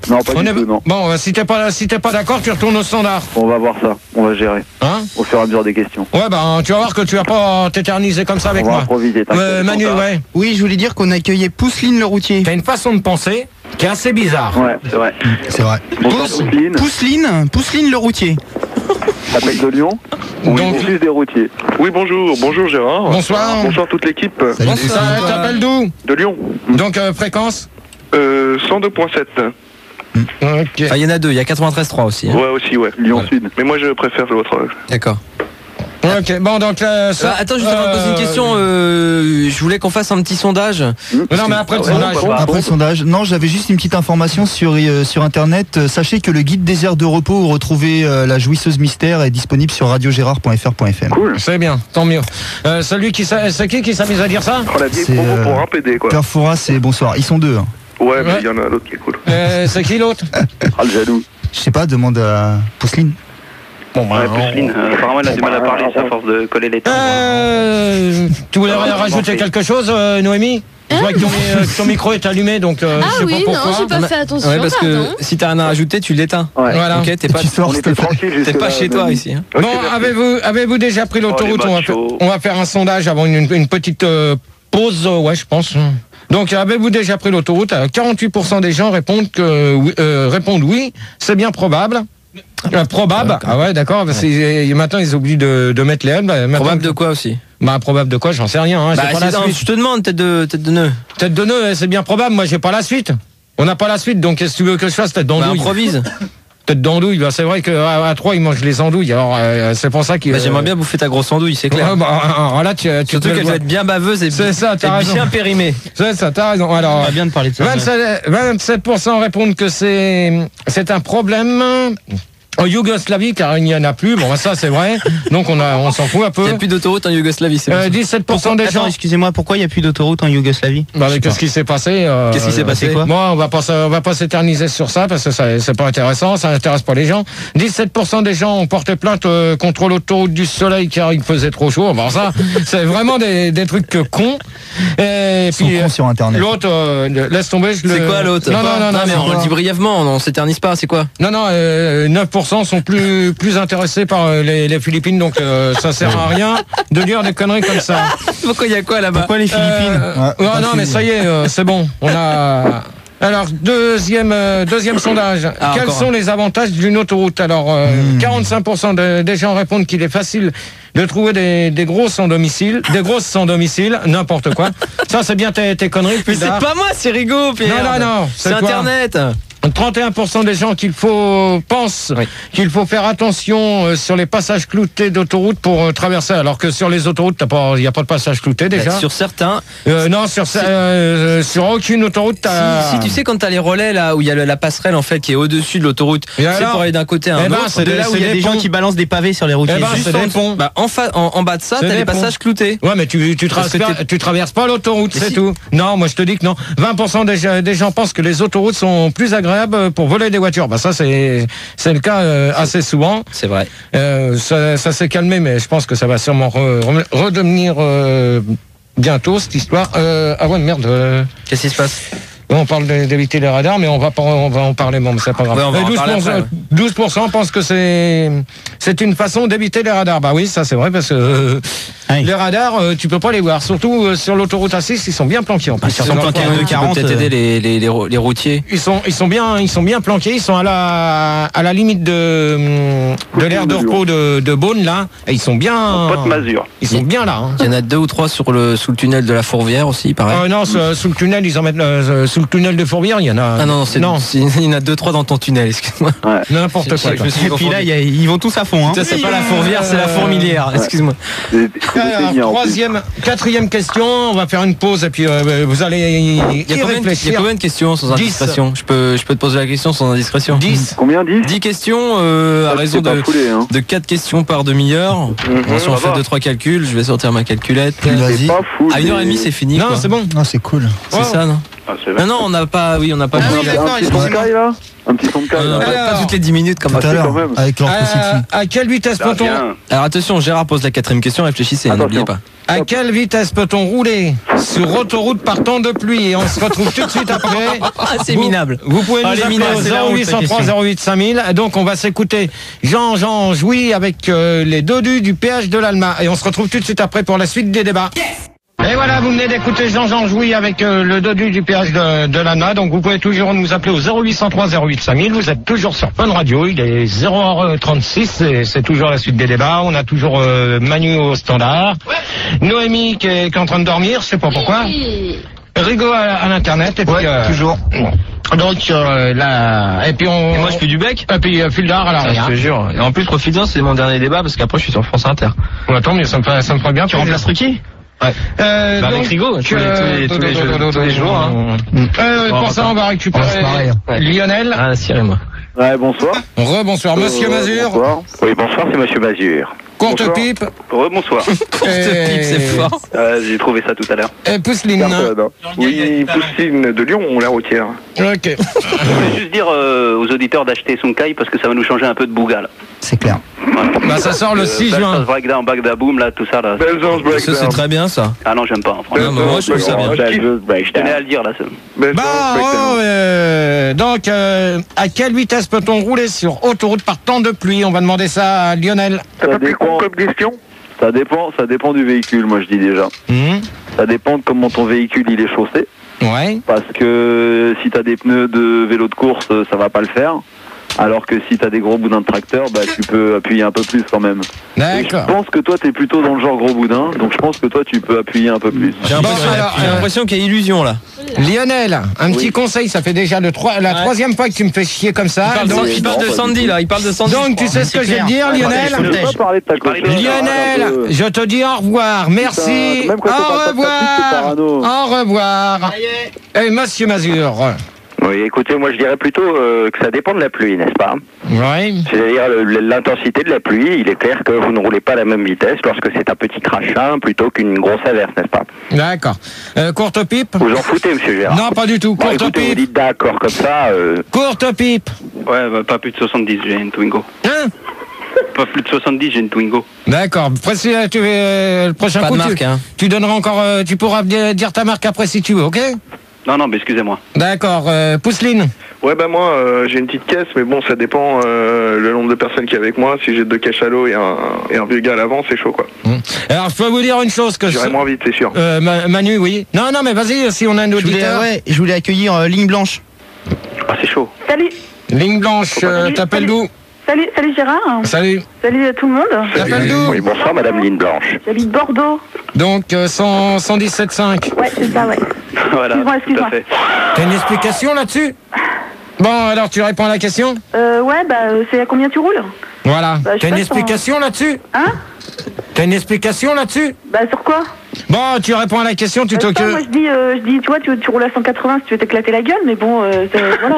Non, pas On du est- tout, non. Bon, si t'es pas, si t'es pas d'accord, tu retournes au standard. On va voir ça, on va gérer. Hein Au fur et à mesure des questions. Ouais, bah, tu vas voir que tu vas pas t'éterniser comme ça avec On va moi. improviser, t'inquiète. Euh, Manu, ouais. Oui, je voulais dire qu'on accueillait Pousseline le routier. T'as une façon de penser qui est assez bizarre. Ouais, c'est vrai. C'est vrai. Bonsoir, Pousse- Pousseline. Pousseline, Pousseline le routier. Appel de Lyon. Donc- Donc, plus des routiers. Oui, bonjour. Bonjour Gérard. Bonsoir. Bonsoir toute l'équipe Salut. Bon, ça t'appelles d'où? de Lyon. Donc, euh, fréquence? Euh, cent deux virgule sept. Ok. Enfin, il y en a deux, il y a quatre-vingt-treize virgule trois aussi. hein. Ouais, aussi, ouais. Lyon Voilà. Sud. Mais moi, je préfère l'autre. D'accord. Ok, bon, donc, euh, ça. Euh, attends, juste avant de poser une euh, question, euh, je voulais qu'on fasse un petit sondage. Non, mais après le Ah ouais, sondage. non, pas- Après le sondage, non, j'avais juste une petite information sur, euh, sur internet. Euh, Sachez que le guide des aires de repos où retrouver euh, la jouisseuse mystère est disponible sur radio gérard point f r point f m. Cool. C'est bien, tant mieux. Euh, celui qui s'a- c'est qui qui s'amuse à dire ça? Oh, la vieille C'est, promo euh, pour un P D, quoi. Père Fouras et bonsoir. Ils sont deux. hein. Ouais, mais Ouais. il y en a l'autre qui est cool. euh, C'est qui l'autre? Ah, le jaloux. Je sais pas, demande à Pousseline. Bon, bah, Ouais, on- Pousseline, euh, apparemment elle a du mal à parler, c'est à force de coller les temps. Euh, tu voulais rajouter quelque chose, euh, Noémie? Je vois que ton, euh, que ton micro est allumé, donc euh, Ah je sais oui, pas non, pourquoi. j'ai pas fait attention. Ouais, parce pardon. que si t'as rien à rajouter, tu l'éteins. Ouais. Voilà. Ok, t'es pas, Tu sors, On s'il te était plaît. tranquille t'es jusque pas là, chez toi Manu. ici. hein. Ok, Bon, merci. avez-vous avez-vous déjà pris l'autoroute? Oh, les on, va faire- machos. on va faire un sondage avant une, une petite euh, pause, euh, ouais, je pense. Donc, avez-vous déjà pris l'autoroute? Alors, quarante-huit pour cent des gens répondent que oui, euh, répondent oui, c'est bien probable. Euh, probable. Ah ouais, d'accord. parce que, euh, Maintenant, ils oublient de, de mettre les L. Bah, maintenant- Probable de quoi aussi? Bah, probable de quoi? J'en sais rien. Hein, j'ai Bah, pas c'est- la non, suite. je te demande, tête de, tête de nœud. Tête de nœud, c'est bien probable. Moi, j'ai pas la suite. On n'a pas la suite. Donc, qu'est-ce que tu veux que je fasse? Tête Bah, d'andouille. improvise. Tête d'andouille. Bah, c'est vrai qu'à à trois, ils mangent les andouilles. Alors, euh, c'est pour ça qu'ils. Bah, j'aimerais bien bouffer ta grosse andouille, c'est clair. Ouais, bah, alors là, tu, tu Surtout te qu'elle vois. doit être bien baveuse et, C'est ça, t'as et raison. bien périmée. C'est ça, t'as raison. Alors, On va bien de parler de ça. vingt-sept, vingt-sept pour cent répondent que c'est, c'est un problème en Yougoslavie, car il n'y en a plus. Bon, bah, ça, c'est vrai. Donc, on a, on s'en fout un Il peu. n'y a plus d'autoroute en Yougoslavie, c'est Euh, bon. dix-sept pour cent des Attends, gens. excusez-moi, pourquoi il n'y a plus d'autoroute en Yougoslavie? Bah, mais qu'est-ce qui s'est passé euh, Qu'est-ce qui s'est passé, quoi? Moi, on va pas, s- on va pas s'éterniser sur ça parce que ça, c'est pas intéressant, ça n'intéresse pas les gens. dix-sept pour cent des gens ont porté plainte euh, contre l'autoroute du Soleil car il faisait trop chaud. Bon, ça, c'est vraiment des, des trucs que cons. Et Ils sont puis cons sur internet. l'autre, euh, laisse tomber. Je C'est le... quoi l'autre? Non, non, non, non, mais c'est on le quoi dit brièvement, on s'éternise pas, c'est quoi? Non, non, euh, neuf pour cent sont plus, plus intéressés par euh, les, les Philippines, donc euh, ça sert à rien de dire des conneries comme ça. Pourquoi il y a quoi là-bas? Pourquoi les Philippines? Euh, Ouais, ouais, pas non, mais fini. ça y est, euh, c'est bon. On a. Alors, deuxième, euh, deuxième sondage. Ah, Quels encore sont les avantages d'une autoroute? Alors, euh, Hmm. quarante-cinq pour cent de- des gens répondent qu'il est facile de trouver des, des gros sans domicile, des grosses sans domicile, n'importe quoi. Ça, c'est bien tes, tes conneries. Mais c'est Pidar. pas moi, c'est Rigaud, Pierre. Non, non, non, C'est c'est toi. Internet. trente et un pour cent des gens qu'il faut pensent Oui. qu'il faut faire attention euh, sur les passages cloutés d'autoroute pour euh, traverser, alors que sur les autoroutes, t'as pas, il y a pas de passage clouté déjà. Bah, sur certains. Euh, non, sur ça, euh, sur aucune autoroute, t'as. Si, si tu sais quand t'as les relais là où il y a le- la passerelle en fait qui est au-dessus de l'autoroute, Et c'est alors pour aller d'un côté à un Eh ben, autre. c'est De des- là où c'est il y a des gens ponts. qui balancent des pavés sur les routiers. Eh ben, Juste c'est en des dessous. ponts. Bah, en, fa- en, en bas de ça, C'est t'as des les ponts. passages cloutés. Ouais, mais tu, tu, Parce que traverses, t'es- tu traverses pas l'autoroute, Mais c'est si. tout. Non, moi je te dis que non. vingt pour cent des, gens- des gens pensent que les autoroutes sont plus agréables pour voler des voitures. Bah ça c'est c'est le cas euh, assez souvent. C'est vrai. Euh, ça ça s'est calmé, mais je pense que ça va sûrement re- re- redevenir euh, bientôt cette histoire. Euh, ah ouais, merde. euh, Qu'est-ce qui se passe? On parle de- d'éviter les radars, mais on va, pas, on va en parler, bon, mais c'est pas grave. Ouais, on va Et en douze pour cent, parler après, ouais. douze pour cent pensent que c'est c'est une façon d'éviter les radars. Bah oui, ça c'est vrai, parce que euh, Oui. les radars, euh, tu peux pas les voir. Surtout euh, sur l'autoroute A six, ils sont bien planqués en plus. Ah, ils sont planqués Ils en sont- deux quarante, Tu peux peut-être aider les, les, les, ro- les routiers. ils sont, ils sont bien, ils sont bien planqués. Ils sont à la, à la limite de, hum, de l'aire de repos de, de Beaune là. Et ils sont bien, Pas de masure. ils sont bien là. Hein. Il y en a deux ou trois sur le, sous le tunnel de la Fourvière aussi, pareil. Euh, non, sous, sous le tunnel, ils en mettent euh, sous le tunnel de Fourvière, il y en a. Ah non, non, c'est, non, c'est- il y en a deux, trois dans ton tunnel, excuse-moi. n'importe quoi. Je quoi. me suis Et puis là, il y a- ils vont tous à fond. Hein. Ça, c'est pas la Fourvière, c'est la Fourmilière, excuse-moi. C'est- c'est Alors, saignant, en plus. troisième, quatrième question, on va faire une pause et puis euh, vous allez y, Il y, a y combien, de- il y a réfléchir. combien de questions sans Dix. indiscrétion? Je peux, je peux te poser la question sans indiscrétion? dix. Combien dix dix questions euh, à Ah, raison c'est pas de, foulé, hein. de quatre questions par demi-heure. Bon, si on ça fait va. deux trois calculs, je vais sortir ma calculette. Vas-y. C'est pas fou. À une heure et demie, c'est fini. Non, quoi. c'est bon. Non, c'est cool. C'est Ouais. ça, non? Ah, c'est Non, non, on n'a pas, oui, on n'a pas. Ah besoin oui, de- d'accord, Un petit son de excusez-moi. caille, là Un petit son de caille, Euh, là. pas, pas toutes les dix minutes comme Tout ça. à si, l'heure, quand même. avec leur Euh, à quelle vitesse Ça peut-on vient. Alors attention, Gérard pose la quatrième question, réfléchissez, hein, Attention. n'oubliez pas. À quelle vitesse peut-on rouler sur autoroute partant de pluie? Et on se retrouve tout de suite après. Ah, c'est vous, minable. Vous pouvez ah, nous appeler au zéro huit cent trois zéro huit cinq mille. Donc on va s'écouter Jean-Jean Jouy avec euh, les dodus du péage de l'Alma. Et on se retrouve tout de suite après pour la suite des débats. Yes. Et voilà, vous venez d'écouter Jean-Jean Jouy avec euh, le dodu du péage de, de l'Alma. Donc vous pouvez toujours nous appeler au zéro huit cent trois zéro huit cinq mille. Vous êtes toujours sur Fun Radio. Il est zéro heure trente-six et c'est toujours la suite des débats. On a toujours euh, Manu au standard. Ouais. Noémie qui est, qui est en train de dormir, je sais pas pourquoi. Oui. Rigo à, à l'internet. Et puis, ouais, euh, toujours. Donc euh, là, et puis on. Et moi je fais du bec. Et puis euh, Fildar à l'arrière. Je te jure. Et en plus profitant, c'est mon dernier débat parce qu'après je suis sur France Inter. Ouais, attends, mais ça me fait, ça me ferait bien. Tu remplaces Ruquier? Ouais. Euh, bah donc, avec Rigaud, tous les, euh, tous les, tous les, tous les jours. Hein. Euh, pour ça, on va récupérer ouais. Lionel. Ah, si, moi. Ouais, bonsoir. Rebonsoir, monsieur euh, Mazur. Bonsoir. Oui, bonsoir, c'est monsieur Mazur. Courte bonsoir. pipe. Rebonsoir. Courte et... pipe, c'est fort. Euh, J'ai trouvé ça tout à l'heure. Et Pousseline. Oui, Pousseline de Lyon, on la routière. Ok. Je vais juste dire euh, aux auditeurs d'acheter son caille parce que ça va nous changer un peu de bouga là. C'est clair. Voilà. Bah ça sort le euh, six juin. Breakdown, Bagdaboom, là, tout ça là. Ça c'est très bien ça. Ah non, j'aime pas. Non, mais moi je trouve ça bien. Je tenais à le dire là. Bah, oh, euh, donc, euh, à quelle vitesse peut-on rouler sur autoroute par temps de pluie? On va demander ça à Lionel. Ça dépend comme question. Ça dépend, ça dépend du véhicule, moi je dis déjà. Mmh. Ça dépend de comment ton véhicule il est chaussé. Ouais. Parce que si t'as des pneus de vélo de course, ça va pas le faire. Alors que si t'as des gros boudins de tracteur, bah tu peux appuyer un peu plus quand même. D'accord. Je pense que toi t'es plutôt dans le genre gros boudin, donc je pense que toi tu peux appuyer un peu plus. J'ai l'impression, bon, alors, euh, l'impression qu'il y a illusion là. Lionel, un oui. petit conseil, ça fait déjà le trois, la ouais. troisième fois que tu me fais chier comme ça. Il parle, donc, il parle de Sandy là, il parle de Sandy. Donc tu sais ce que je vais te dire, Lionel. Je ne pas parler de ta côte. Lionel, je te dis au revoir, merci. Au revoir. Au revoir. Et monsieur Mazur. Oui, écoutez, moi je dirais plutôt euh, que ça dépend de la pluie, n'est-ce pas? Oui. C'est-à-dire le, l'intensité de la pluie, il est clair que vous ne roulez pas à la même vitesse lorsque c'est un petit crachin plutôt qu'une grosse averse, n'est-ce pas? D'accord. Euh, courte pipe? Vous en foutez, monsieur Gérard? Non, pas du tout. Courte bon, écoutez, pipe. Vous dites d'accord comme ça. Euh... Courte pipe. Ouais, bah, pas plus de soixante-dix, j'ai une Twingo. Hein? Pas plus de soixante-dix, j'ai une Twingo. D'accord. Après, si tu veux, euh, le prochain pas coup, de marque, tu, hein. tu donneras encore, euh, tu pourras dire ta marque après si tu veux, ok? Non, non, mais excusez-moi. D'accord. Euh, Pousseline? Ouais, bah moi, euh, j'ai une petite caisse, mais bon, ça dépend euh, le nombre de personnes qui est avec moi. Si j'ai deux cachalots et un, et un vieux gars à l'avant, c'est chaud, quoi. Mmh. Alors, je peux vous dire une chose que... J'irai moins vite, c'est sûr. Euh, Manu, oui. Non, non, mais vas-y, si on a un auditeur... Je voulais, ouais, je voulais accueillir euh, Ligne Blanche. Ah, c'est chaud. Salut. Ligne Blanche, euh, t'appelles d'où? Salut, salut Gérard. Salut. Salut à tout le monde. T'appelles d'où? Oui, bonsoir, madame Ligne Blanche. J'habite Bordeaux. Donc, euh, cent, cent dix-sept virgule cinq. Ouais, c'est ça, ouais. Voilà, excuse-moi, excuse-moi. tout à fait. T'as une explication là-dessus? Bon, alors tu réponds à la question? Euh, ouais, bah, c'est à combien tu roules? Voilà. Bah, T'as une explication là-dessus? Hein? T'as une explication là-dessus? Bah, sur quoi? Bon, tu réponds à la question, tu bah, t'occupes. Moi, je dis, euh, je dis, tu vois, tu, tu roules à cent quatre-vingts si tu veux t'éclater la gueule, mais bon, euh, voilà.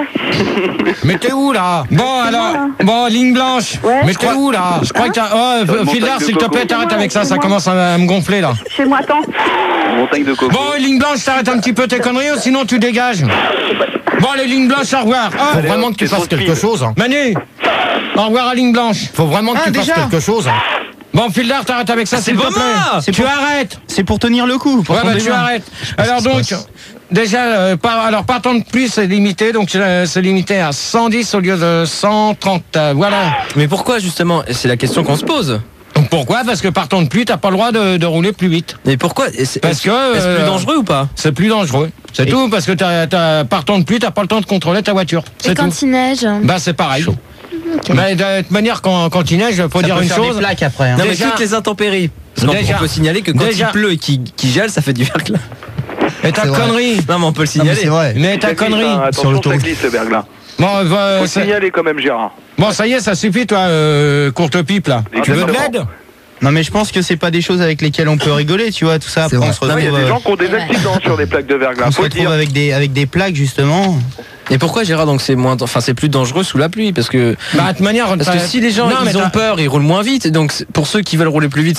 Mais t'es où là? Bon, alors, là. Bon, Ligne Blanche. Ouais. Mais t'es où là? Je crois hein que t'as. Oh, Fildar, s'il te plaît, t'arrêtes avec ça, ça commence à, à me gonfler là. Chez moi, attends. Montagne de coco. Bon, Ligne Blanche, t'arrêtes un petit peu tes conneries, sinon tu dégages. Bon, les Lignes Blanches, au revoir. Ah, faut vraiment que tu fasses quelque chose. Hein. Manu, au revoir à Ligne Blanche. Faut vraiment que ah, tu déjà fasses quelque chose. Hein. Bon, Fildar, t'arrêtes avec ça, ah, s'il te plaît. Tu pour... arrêtes. C'est pour tenir le coup. Pour ouais, bah, tu arrêtes. Alors donc, déjà, euh, par, alors partant de plus, c'est limité, donc euh, c'est limité à cent dix au lieu de cent trente. Euh, voilà. Mais pourquoi justement? C'est la question qu'on se pose. Pourquoi? Parce que partant de pluie, t'as pas le droit de, de rouler plus vite. Mais pourquoi? Est-ce, parce que est-ce euh, plus dangereux ou pas? C'est plus dangereux. C'est et tout, parce que t'as, t'as, partant de pluie, t'as pas le temps de contrôler ta voiture. C'est et quand tout. il neige? Bah c'est pareil. Okay. Bah, de toute manière, quand, quand il neige, faut ça dire une chose. Des plaques après. Hein. Non, déjà, mais toutes les intempéries. Parce déjà, on peut signaler que quand déjà, il pleut et qu'il, qu'il gèle, ça fait du verglas. Et ta connerie. Non, mais on peut le signaler. Non, mais c'est vrai. Mais ta connerie. Attention, sur ça glisse le verglas. Bon, va, faut signaler quand même, Gérard. Bon, ça y est, ça suffit, toi, euh, courte pipe là. Ah, tu veux de l'aide? Non mais je pense que c'est pas des choses avec lesquelles on peut rigoler, tu vois, tout ça. Après, on se retrouve. Il y a des gens qui ont des accidents sur des plaques de verglas. On se retrouve avec des avec des plaques justement. Et pourquoi, Gérard, donc c'est moins, enfin c'est plus dangereux sous la pluie parce que. Bah de toute manière, parce que si les gens non, ils ont peur, ils roulent moins vite. Donc pour ceux qui veulent rouler plus vite, c'est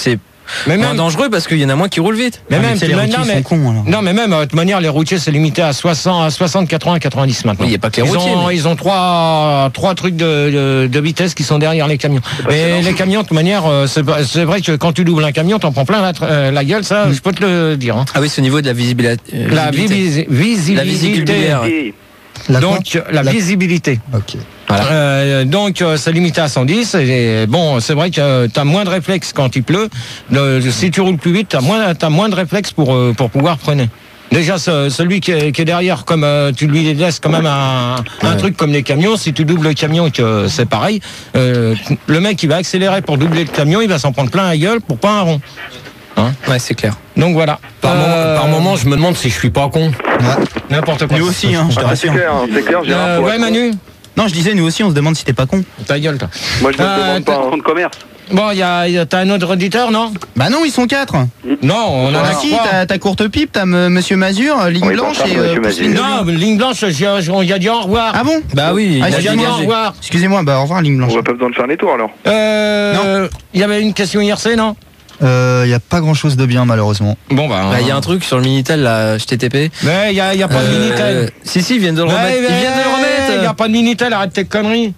Mais même moins dangereux parce qu'il y en a moins qui roulent vite. Mais Ah, même, mais tu- les mais- routiers non, sont mais, cons, alors. non, mais même, de toute manière, les routiers, c'est limité à soixante, à soixante, quatre-vingts, quatre-vingt-dix maintenant. Oui, il y a pas que les ils routiers, Ont, mais- Ils ont trois, trois trucs de, de, de vitesse qui sont derrière les camions. Et les camions, de toute manière, euh, c'est pas- c'est vrai que quand tu doubles un camion, t'en prends plein la, euh, la gueule, ça, je peux te le dire. Hein. Ah oui, c'est au niveau de la visibilité. euh, La visibilité. visi- visibilité. La visibilité. Et La Donc, la, La- visibilité. Ok. Euh, donc, euh, c'est limité à cent dix. Et bon, c'est vrai que tu as moins de réflexes quand il pleut. Le- si tu roules plus vite, tu as moins, t'as moins de réflexes pour, euh, pour pouvoir freiner. Déjà, ce- celui qui est, qui est derrière, comme euh, tu lui laisses quand même un, un truc comme les camions, si tu doubles le camion, que c'est pareil, euh, le mec, il va accélérer pour doubler le camion, il va s'en prendre plein la gueule pour pas un rond. Hein Ouais, c'est clair. Donc voilà. Par, Euh, moment, par moment, je me demande si je suis pas con. N'importe quoi. Nous aussi, hein, je te Ah, c'est rassure. clair, hein, c'est clair, j'ai Euh, un ouais, Manu, Non, je disais, nous aussi, on se demande si t'es pas con. ta gueule, toi. Moi, je me Euh, demande pas. hein. fonds de commerce. Bon, y a, y a- t'as un autre auditeur, non? Bah non, ils sont quatre. Non, on en a Ah si, trois. t'as ta courte pipe, t'as m- Monsieur Mazur, euh, ligne Oui, blanche bonsoir, et Monsieur Pousseline de Non, Lyon. ligne blanche, il y a dit au revoir. Ah bon? Bah oui, Ah, il a excusez-moi, au dégagé. revoir. Excusez-moi, bah au revoir, ligne blanche. On va pas besoin de faire les tours alors. Euh, il y avait une question I R C, non? Il n'y a pas grand chose de bien malheureusement. Bon, bah. Bah, il y a un truc sur le Minitel, là, H T T P. Mais il y a, y a pas de Euh, Minitel. Si, si, ils viennent de le remettre. Ils viennent de le remettre. Il n'y a pas de Minitel, arrête tes conneries.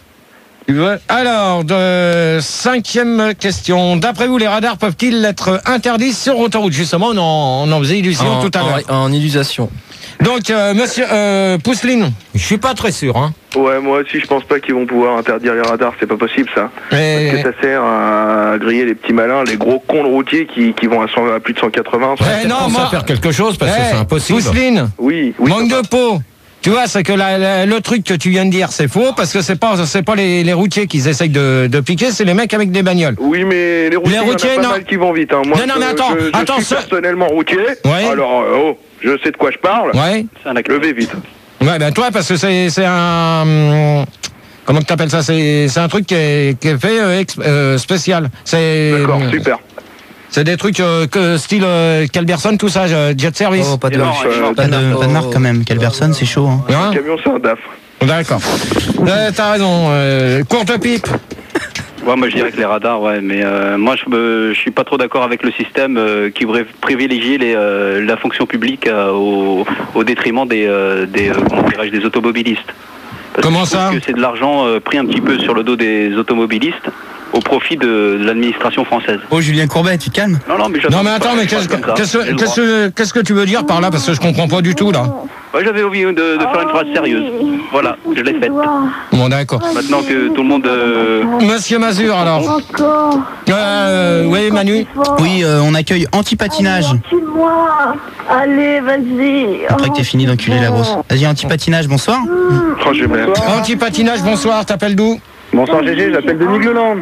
Tu veux Alors, de cinquième question. D'après vous, les radars peuvent-ils être interdits sur autoroute? Justement, on en, on en faisait illusion En, tout à l'heure. en, en illusion. Donc, euh, monsieur euh, Pousseline, je suis pas très sûr. Hein. Ouais, moi aussi, je pense pas qu'ils vont pouvoir interdire les radars, c'est pas possible ça. Mais- Parce que ça sert à griller les petits malins, les gros cons de routiers qui, qui vont à, cent- à plus de cent quatre-vingts. Eh non, Pense moi- à faire quelque chose parce que Eh, c'est impossible. Pousseline, Oui, oui. manque de peau. Tu vois, c'est que la- la- le truc que tu viens de dire, c'est faux, parce que c'est pas, c'est pas les, les routiers qui essayent de, de piquer, c'est les mecs avec des bagnoles. Oui, mais les routiers, Les il y en a routiers, pas non. mal qui vont vite. Hein. Moi, Non, non, je- mais attends, je, je attends, suis ce- personnellement routier, Ouais. alors, euh, oh, je sais de quoi je parle. Ouais. C'est un acteur. Levez vite. Ouais, ben toi, parce que c'est, c'est un, hum, comment tu t'appelles ça? C'est, c'est un truc qui est, qui est fait euh, ex- euh, spécial. C'est, D'accord, hum, super. c'est des trucs euh, que style euh, Calberson, tout ça, euh, jet service. Oh, pas de Il est marque. mort, il est mort. Pas de, pas de marque quand même, quelle personne, c'est chaud. Hein. Hein Le camion, c'est un D A F. D'accord. Euh, t'as raison. Euh, courte pipe. Ouais, moi je dirais que les radars, ouais, mais euh, moi je, me, je suis pas trop d'accord avec le système euh, qui voudrait privilégier les, euh, la fonction publique euh, au, au détriment des, euh, des, euh, comment dirais-je, des automobilistes. Parce Comment que je trouve ça que c'est de l'argent euh, pris un petit peu sur le dos des automobilistes au profit de, de l'administration française. Oh, Julien Courbet, tu te calmes? Non, non, mais j'attends Non mais pas, attends, mais je qu'est-ce parle que, comme ça, qu'est-ce, j'ai le qu'est-ce, droit. que- qu'est-ce que tu veux dire par là? Parce que je comprends pas du tout là. Ouais, j'avais envie de, de faire une phrase sérieuse. Voilà, je l'ai faite. Bon d'accord. Maintenant que tout le monde... euh, Monsieur Mazur alors. Encore. Euh, oui Manu. Oui, euh, on accueille anti-patinage. Tue-moi. Allez, vas-y. Après que t'aies fini d'enculer la grosse. Vas-y, anti-patinage, bonsoir. Oh, j'ai mal. Anti-patinage, bonsoir, t'appelles d'où? Bonsoir G G, j'appelle Denis Gleland.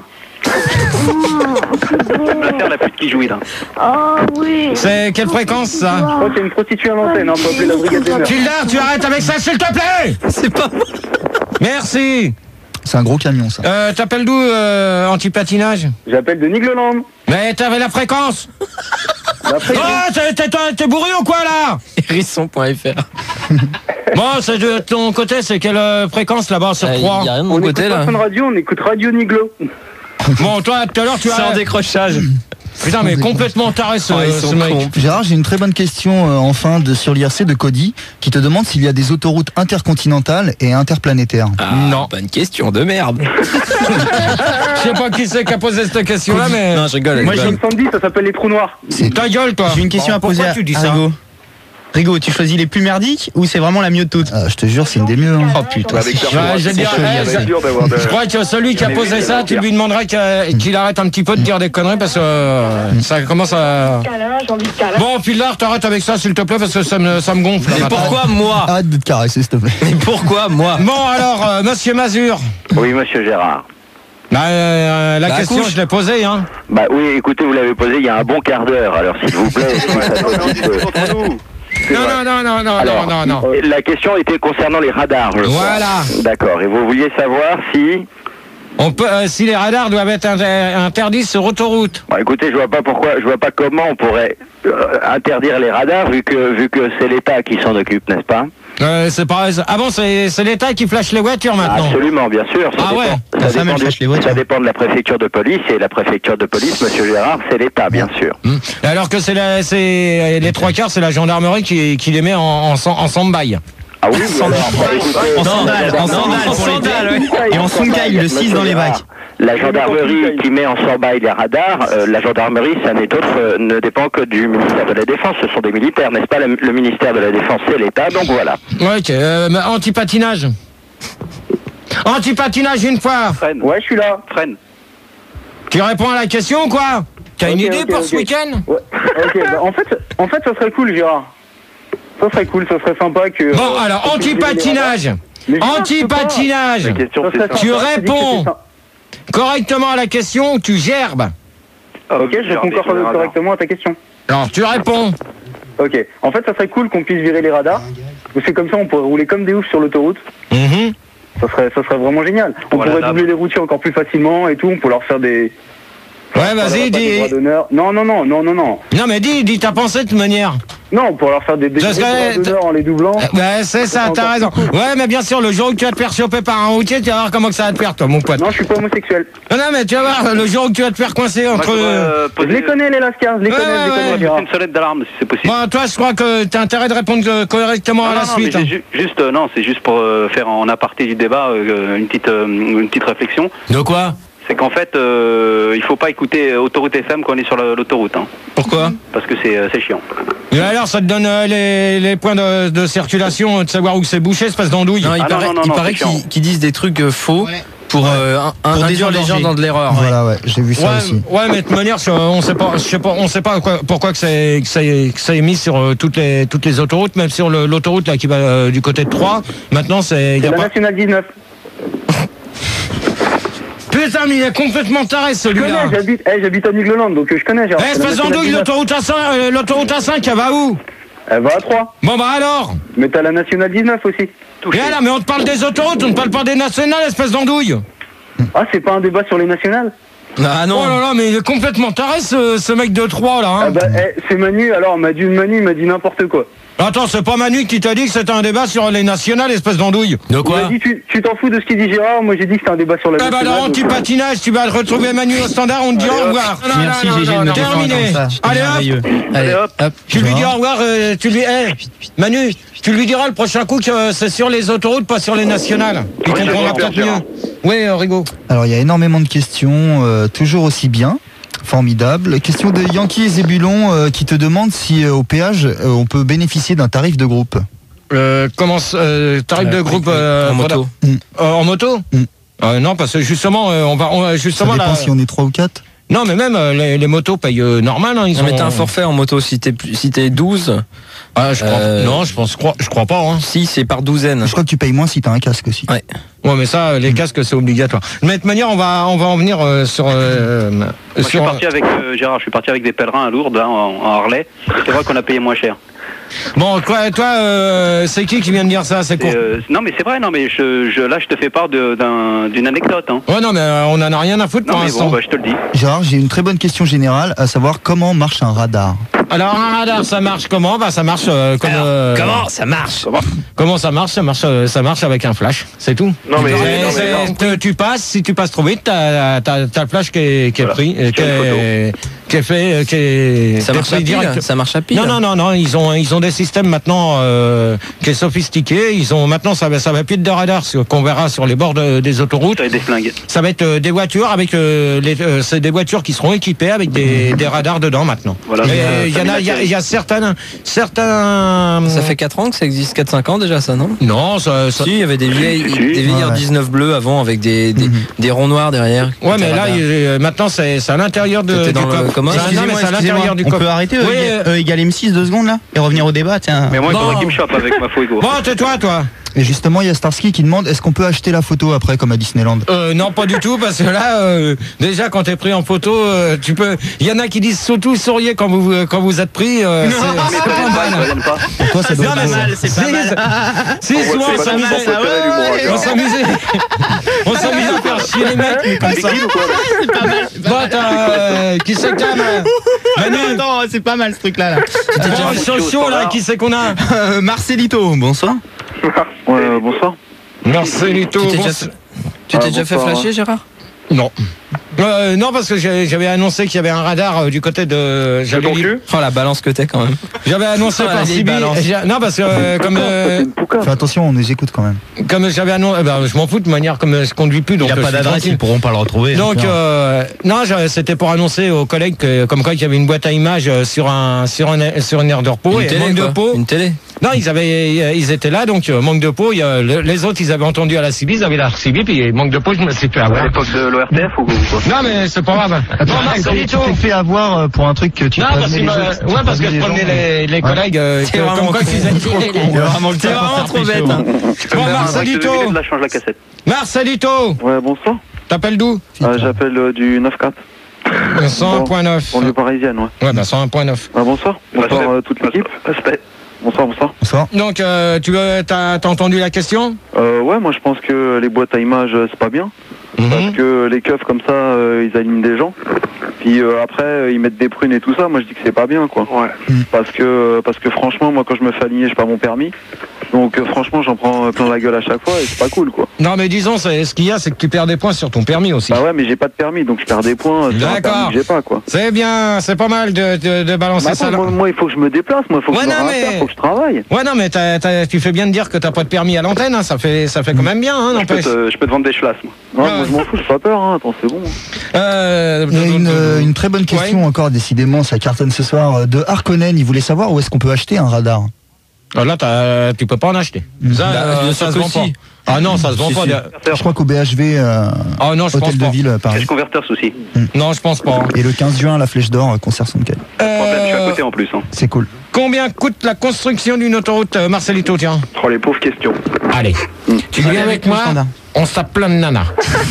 l'affaire la pute qui jouit là. Oh oui. C'est quelle fréquence ça? Je crois que c'est une prostituée à l'antenne, hein, faut appeler la brigade des mœurs. Gildard, tu arrêtes avec ça s'il te plaît. C'est pas moi. Merci. C'est un gros camion ça. Euh, t'appelles d'où euh, anti-patinage? J'appelle Denis Gleland. Mais t'avais la fréquence. Après, Oh, t'es, t'es, t'es bourré ou quoi là? Hérisson point F R. Bon, c'est de ton côté, c'est quelle euh, fréquence là-bas sur Il trois? y a rien de on mon écoute côté pas là. Fun Radio, on écoute Radio Niglo. Bon, toi, tout à l'heure, tu C'est en as... décrochage. Putain, mais complètement taré ce, Oh, ils sont ce mec. cons. Gérard, j'ai une très bonne question euh, enfin de, sur l'I R C de Cody qui te demande s'il y a des autoroutes intercontinentales et interplanétaires. Ah, Non. pas une question de merde. Je sais pas qui c'est qui a posé cette question-là, mais... Non, je rigole. je Moi j'ai rigole. une Sandy, ça s'appelle les trous noirs. Ta gueule, toi. J'ai une question Bon, à poser pourquoi à, tu dis à ça? Rigo. Rigo, tu choisis les plus merdiques ou c'est vraiment la mieux de toutes? Ah, je te jure, c'est une des mieux. hein. Oh putain, Avec c'est Pierre chaud. Ouais, je c'est dirais- chaud, eh, c'est je- dur d'avoir de... Je crois que celui qui a Mais posé oui, ça, c'est tu bien. lui demanderas qu'il qu'il arrête un petit peu de dire des conneries parce que euh, ça commence à... Câlin, j'ai envie de câlin. Bon, Pilar, t'arrêtes avec ça, s'il te plaît, parce que ça me, ça me gonfle. là, Mais maintenant. pourquoi moi? Arrête de te caresser, s'il te plaît. Mais pourquoi moi? Bon, alors, euh, monsieur Mazur, Oui, monsieur Gérard. bah, euh, la Bah, question, couche. je l'ai posée, hein. Bah oui, écoutez, vous l'avez posé il y a un bon quart d'heure, alors s'il vous plaît. si ça peut un petit peu. Entre nous. C'est Non, vrai. non, non, non, non, Alors, non, non, non. la question était concernant les radars, je crois. Voilà. D'accord, et vous vouliez savoir si... On peut, euh, si les radars doivent être inter- interdits sur autoroute. Bon, écoutez, je vois pas pourquoi, je vois pas comment on pourrait euh, interdire les radars vu que vu que c'est l'État qui s'en occupe, n'est-ce pas? Euh, c'est pareil. Avant, c'est, c'est l'État qui flash les voitures maintenant. Absolument, bien sûr. Ça ah dépend, ouais. ça, ça, dépend du, ça dépend de la préfecture de police, et la préfecture de police, monsieur Gérard, c'est l'État, bien sûr. Mmh. Alors que c'est, la, c'est les trois quarts, c'est la gendarmerie qui, qui les met en, en, en stand-by. Ah oui, alors, en sandales, en sandales, en sandales, ouais. Et en soncaille, le six dans les bacs. La gendarmerie qui met en stand-by les radars, euh, la gendarmerie, ça n'est autre, euh, ne dépend que du ministère de la Défense. Ce sont des militaires, n'est-ce pas? Le, le ministère de la Défense, c'est l'État, donc voilà. Ouais, ok. Euh, anti-patinage. Anti-patinage une fois. Freine. Ouais, je suis là. Freine. Tu réponds à la question ou quoi? T'as okay, une idée okay, pour okay. ce week-end? Ouais. Ok, bah, en fait, en fait, ça serait cool, Gérard. Ça serait cool, ça serait sympa que... Bon, euh, alors, anti-patinage. Anti-patinage. Tu réponds correctement à la question ou tu gerbes? Ok, je réponds cor- correctement à ta question. Alors, tu réponds. Ok, en fait, ça serait cool qu'on puisse virer les radars. C'est comme ça, on pourrait rouler comme des oufs sur l'autoroute. Mm-hmm. Ça serait, ça serait vraiment génial. On voilà, pourrait doubler les routiers encore plus facilement et tout, on pourrait leur faire des... Ouais, vas-y, dis. Non, non, non, non, non, non. Non, mais dis, dis ta pensée de toute manière. Non, pour leur faire des des droits d'honneur en les doublant. Ouais, c'est ça, t'as raison. Ouais, mais bien sûr, le jour où tu vas te faire choper par un routier, tu vas voir comment que ça va te faire, toi, mon pote. Non, je suis pas homosexuel. Non, non, mais tu vas voir, le jour où tu vas te faire coincer entre... Euh, je les connais, les lascars, je les ouais, connais, ouais, je les connais. Ouais, une sonnette d'alarme, si c'est possible. Bon, toi, je crois que t'as intérêt de répondre correctement non, à la non, suite. Mais hein. ju- juste, euh, non, c'est juste pour euh, faire en aparté du débat euh, une petite, euh, une petite réflexion. De quoi? C'est qu'en fait, euh, il faut pas écouter Autoroute F M quand on est sur l'autoroute. Hein. Pourquoi? Parce que c'est, euh, c'est chiant. Et alors, ça te donne euh, les, les points de, de circulation, de savoir où c'est bouché, espèce d'andouille. Non, il ah paraît, non, non, il non, paraît qu'ils, qu'ils disent des trucs euh, faux ouais. pour, euh, un, pour induire les gens dans de l'erreur. Voilà, ouais, j'ai vu ça ouais, aussi. Ouais, mais de toute manière, on sait pas, je sais pas, on sait pas quoi, pourquoi que c'est, que c'est, que c'est mis sur euh, toutes les, toutes les autoroutes, même sur le, l'autoroute là qui va euh, du côté de Troyes. Maintenant, c'est. C'est y a la pas... nationale dix-neuf. Putain, mais il est complètement taré celui-là. Je connais, j'habite, hey, j'habite à Nigloland, donc je connais. Eh, espèce d'andouille, l'autoroute A cinq, euh, l'autoroute A cinq, elle va où? Elle va à Troyes. Bon bah alors. Mais t'as la nationale dix-neuf aussi. Et là, mais on te parle des autoroutes, on ne parle pas des nationales, espèce d'andouille. Ah, c'est pas un débat sur les nationales? Ah non. Oh là là, mais il est complètement taré ce, ce mec de Troyes là. Hein. Ah bah, eh, c'est Manu, alors m'a dit Manu, il m'a dit n'importe quoi. Attends, c'est pas Manu qui t'a dit que c'était un débat sur les nationales, espèce d'andouille. De quoi? Il m'a dit, tu, tu t'en fous de ce qu'il dit Gérard, moi j'ai dit que c'était un débat sur la nationale. Ah bah alors, anti-patinage, tu vas retrouver Manu au standard, on te dit au revoir. Merci Gégé de me défendre comme ça. Allez hop, allez hop, hop. Tu lui dis au revoir, euh, tu lui, hey, Manu, tu lui diras le prochain coup que euh, c'est sur les autoroutes, pas sur les nationales. Il oui, comprendra peut-être mieux. Oui, euh, Rigaud. Alors il y a énormément de questions, euh, toujours aussi bien. Formidable. Question de Yankee et Zébulon euh, qui te demande si euh, au péage euh, on peut bénéficier d'un tarif de groupe. Euh, comment euh, tarif euh, de groupe euh, en moto. Mmh. Euh, en moto mmh. euh, Non, parce que justement, euh, on va on, justement. Ça dépend là, si on est trois ou quatre. Non, mais même euh, les, les motos payent euh, normal. Hein, ils non, ont... mais t'as un forfait en moto si t'es si t'es douze. Ah, je crois. Euh... Non, je pense, je crois, je crois pas. Hein. Si, c'est par douzaine. Je crois que tu payes moins si t'as un casque aussi. Ouais. Ouais, mais ça, les casques, c'est obligatoire. De toute manière, on va, on va en venir euh, sur. Euh, Moi, sur... Je suis parti avec euh, Gérard. Je suis parti avec des pèlerins à Lourdes, hein, en, en Harley. C'est vrai qu'on a payé moins cher. Bon, toi, toi euh, c'est qui qui vient de dire ça? C'est court. Euh, non, mais c'est vrai. Non, mais je, je, là, je te fais part de, d'un, d'une anecdote. Hein. Ouais, non, mais euh, on en a rien à foutre non, pour mais l'instant. Bon, bah, je te le dis. Gérard, j'ai une très bonne question générale, à savoir comment marche un radar. Alors un radar, ça marche comment? Bah ça marche euh, comme. Alors, euh, comment ça marche? Comment, comment ça marche? Ça marche, euh, ça marche avec un flash, c'est tout. Non mais, non, mais non. Tu passes, si tu passes trop vite, t'as, t'as, t'as le flash qui est, qui est voilà. pris, qui est, qui est fait, qui est. Ça marche à pile. Direct. Ça marche à pile. Non non non non, ils ont ils ont des systèmes maintenant euh, qui est sophistiqué. Ils ont maintenant ça va ça va plus être de radar qu'on verra sur les bords de, des autoroutes. Ça va être des flingues. Ça va être euh, des voitures avec euh, les, euh, c'est des voitures qui seront équipées avec des, des radars dedans maintenant. Voilà. Mais il y en a, il y a, y a certains, certains. Ça fait quatre ans que ça existe, quatre cinq ans déjà, ça, non? Non, ça. ça... Si, il y avait des vieilles, si, si. des vieilles ouais. dix-neuf bleues avant avec des, des, mm-hmm. des ronds noirs derrière. Ouais, mais là, il, maintenant, c'est, c'est à l'intérieur de. C'était dans du le commun. Excusez-moi, non, mais c'est à l'intérieur du on cop. peut arrêter oui, E euh, égale M six deux secondes là et revenir au débat, tiens. Mais moi, il bon. faudrait qu'il me chope avec ma Fuego. Bon, tais-toi, toi. Et justement, il y a Starsky qui demande est-ce qu'on peut acheter la photo après comme à Disneyland? Euh, non, pas du tout, parce que là, euh, déjà, quand t'es pris en photo, euh, tu peux. Il y en a qui disent surtout souriez quand vous quand vous êtes pris. Euh, non, c'est, c'est pas mal. Pas. Pour toi, ça doit non, être mais mal. C'est pas mal. Si, si, souvent, on s'amusait. On s'amusait. On s'amusait à faire chier les mecs. Comme ça. C'est pas mal. Bon, t'as. Euh, qui c'est que t'as, Manu? Attends, c'est pas mal ce truc là. là. Oh, chaud, chaud, là, qui c'est qu'on a? Euh, Marcelito, bonsoir. Ouais, euh, bonsoir. Marcelito. Tu t'es bon, déjà, fait- tu t'es Ah, déjà fait bonsoir. flasher, Gérard? Non. Euh, non, parce que j'ai- j'avais annoncé qu'il y avait un radar euh, du côté de. J'avais ton dit- cul Oh, la balance que t'es quand même. J'avais annoncé Ah, la par vieille Sibi. balance. j'ai- Non, parce que euh, comme euh, Fais attention, on nous écoute quand même. comme j'avais annoncé, eh ben, je m'en fous de manière comme euh, je conduis plus, donc Il n'y a euh, pas je suis d'adresse, tranquille. ils pourront pas le retrouver. Donc euh, non, je- c'était pour annoncer aux collègues que, comme quoi il y avait une boîte à images euh, sur un sur un sur une aire de repos Une et télé, manque de quoi. peau. Une télé. Non, ils avaient ils étaient là, donc euh, manque de peau. Il y a, le- les autres ils avaient entendu à la Cibi, ils avaient la Cibi, puis manque de peau, je me suis fait À avoir. l'époque de l'O R T F ou quoi? Non, mais c'est pas grave. Bon, Tu Marcelito. t'es fait avoir euh, pour un truc que tu Non, parce, prévenais qu'il les m'a- autres, tu ouais, parce que prévenais je les promenais gens. les, les Ouais. collègues euh, C'est que- vraiment comme quoi con. qu'ils étaient trop cons. Vraiment le T'es temps vraiment pour trop faire bête. pécho. hein. Bon, Là, Marcelito. je change la cassette. Marcelito. Ouais, bonsoir. T'appelles d'où? Euh, J'appelle euh, du neuf quatre. cent un point neuf. Banlieue parisienne, ouais. Ouais, bah cent un point neuf. Ah, bonsoir. Bonsoir Respect. euh, toute l'équipe. Respect. Bonsoir, bonsoir. Bonsoir. Donc, euh, tu as, t'as, t'as entendu la question? Euh, ouais, moi je pense que les boîtes à images, euh, c'est pas bien. Parce que les keufs comme ça, euh, ils alignent des gens. Puis euh, après, euh, ils mettent des prunes et tout ça. Moi je dis que c'est pas bien, quoi. Ouais. Parce que parce que franchement, moi quand je me fais aligner, j'ai pas mon permis. Donc euh, franchement, j'en prends euh, plein la gueule à chaque fois et c'est pas cool, quoi. Non, mais disons, c'est, ce qu'il y a, c'est que tu perds des points sur ton permis aussi. Bah ouais, mais j'ai pas de permis, donc je perds des points euh, sur un D'accord. permis que j'ai pas, quoi. C'est bien, c'est pas mal de, de, de balancer Bah, ça. attends, là. moi, moi, il faut que je me déplace, moi, il faut que Ouais, je me non, raffaire, mais- faut que je travaille. Ouais, non, mais t'as, t'as- tu fais bien de dire que t'as pas de permis à l'antenne, hein, ça fait, ça fait quand même bien, hein, Je peux, n'empêche. te, je peux te vendre des chlasses, moi. Ouais, Ouais. moi je m'en fous, j'ai pas peur, hein. Attends, c'est bon. Euh, Il y a une, euh, une très bonne question encore, décidément, ça cartonne ce soir, euh, de Harkonnen. Il voulait savoir où est-ce qu'on peut acheter un radar. Ah, là, t'as, tu peux pas en acheter. Ça, Bah, euh, bien ça sûr se que vend si. pas. Ah non, ça se vend Si, pas. si. de- Je crois qu'au B H V, euh, Ah non, je pense hôtel de pas. ville, euh, Paris. Cash converters aussi. Non, je pense pas. Et le quinze juin, la Flèche d'Or, euh, concert Soundcade. Problème, je suis à Euh, côté en plus. Hein. C'est cool. combien coûte la construction d'une autoroute, euh, Marcelito, tiens? Oh, les pauvres questions. Allez, tu viens avec nous, moi, standard. on se tape plein de nanas.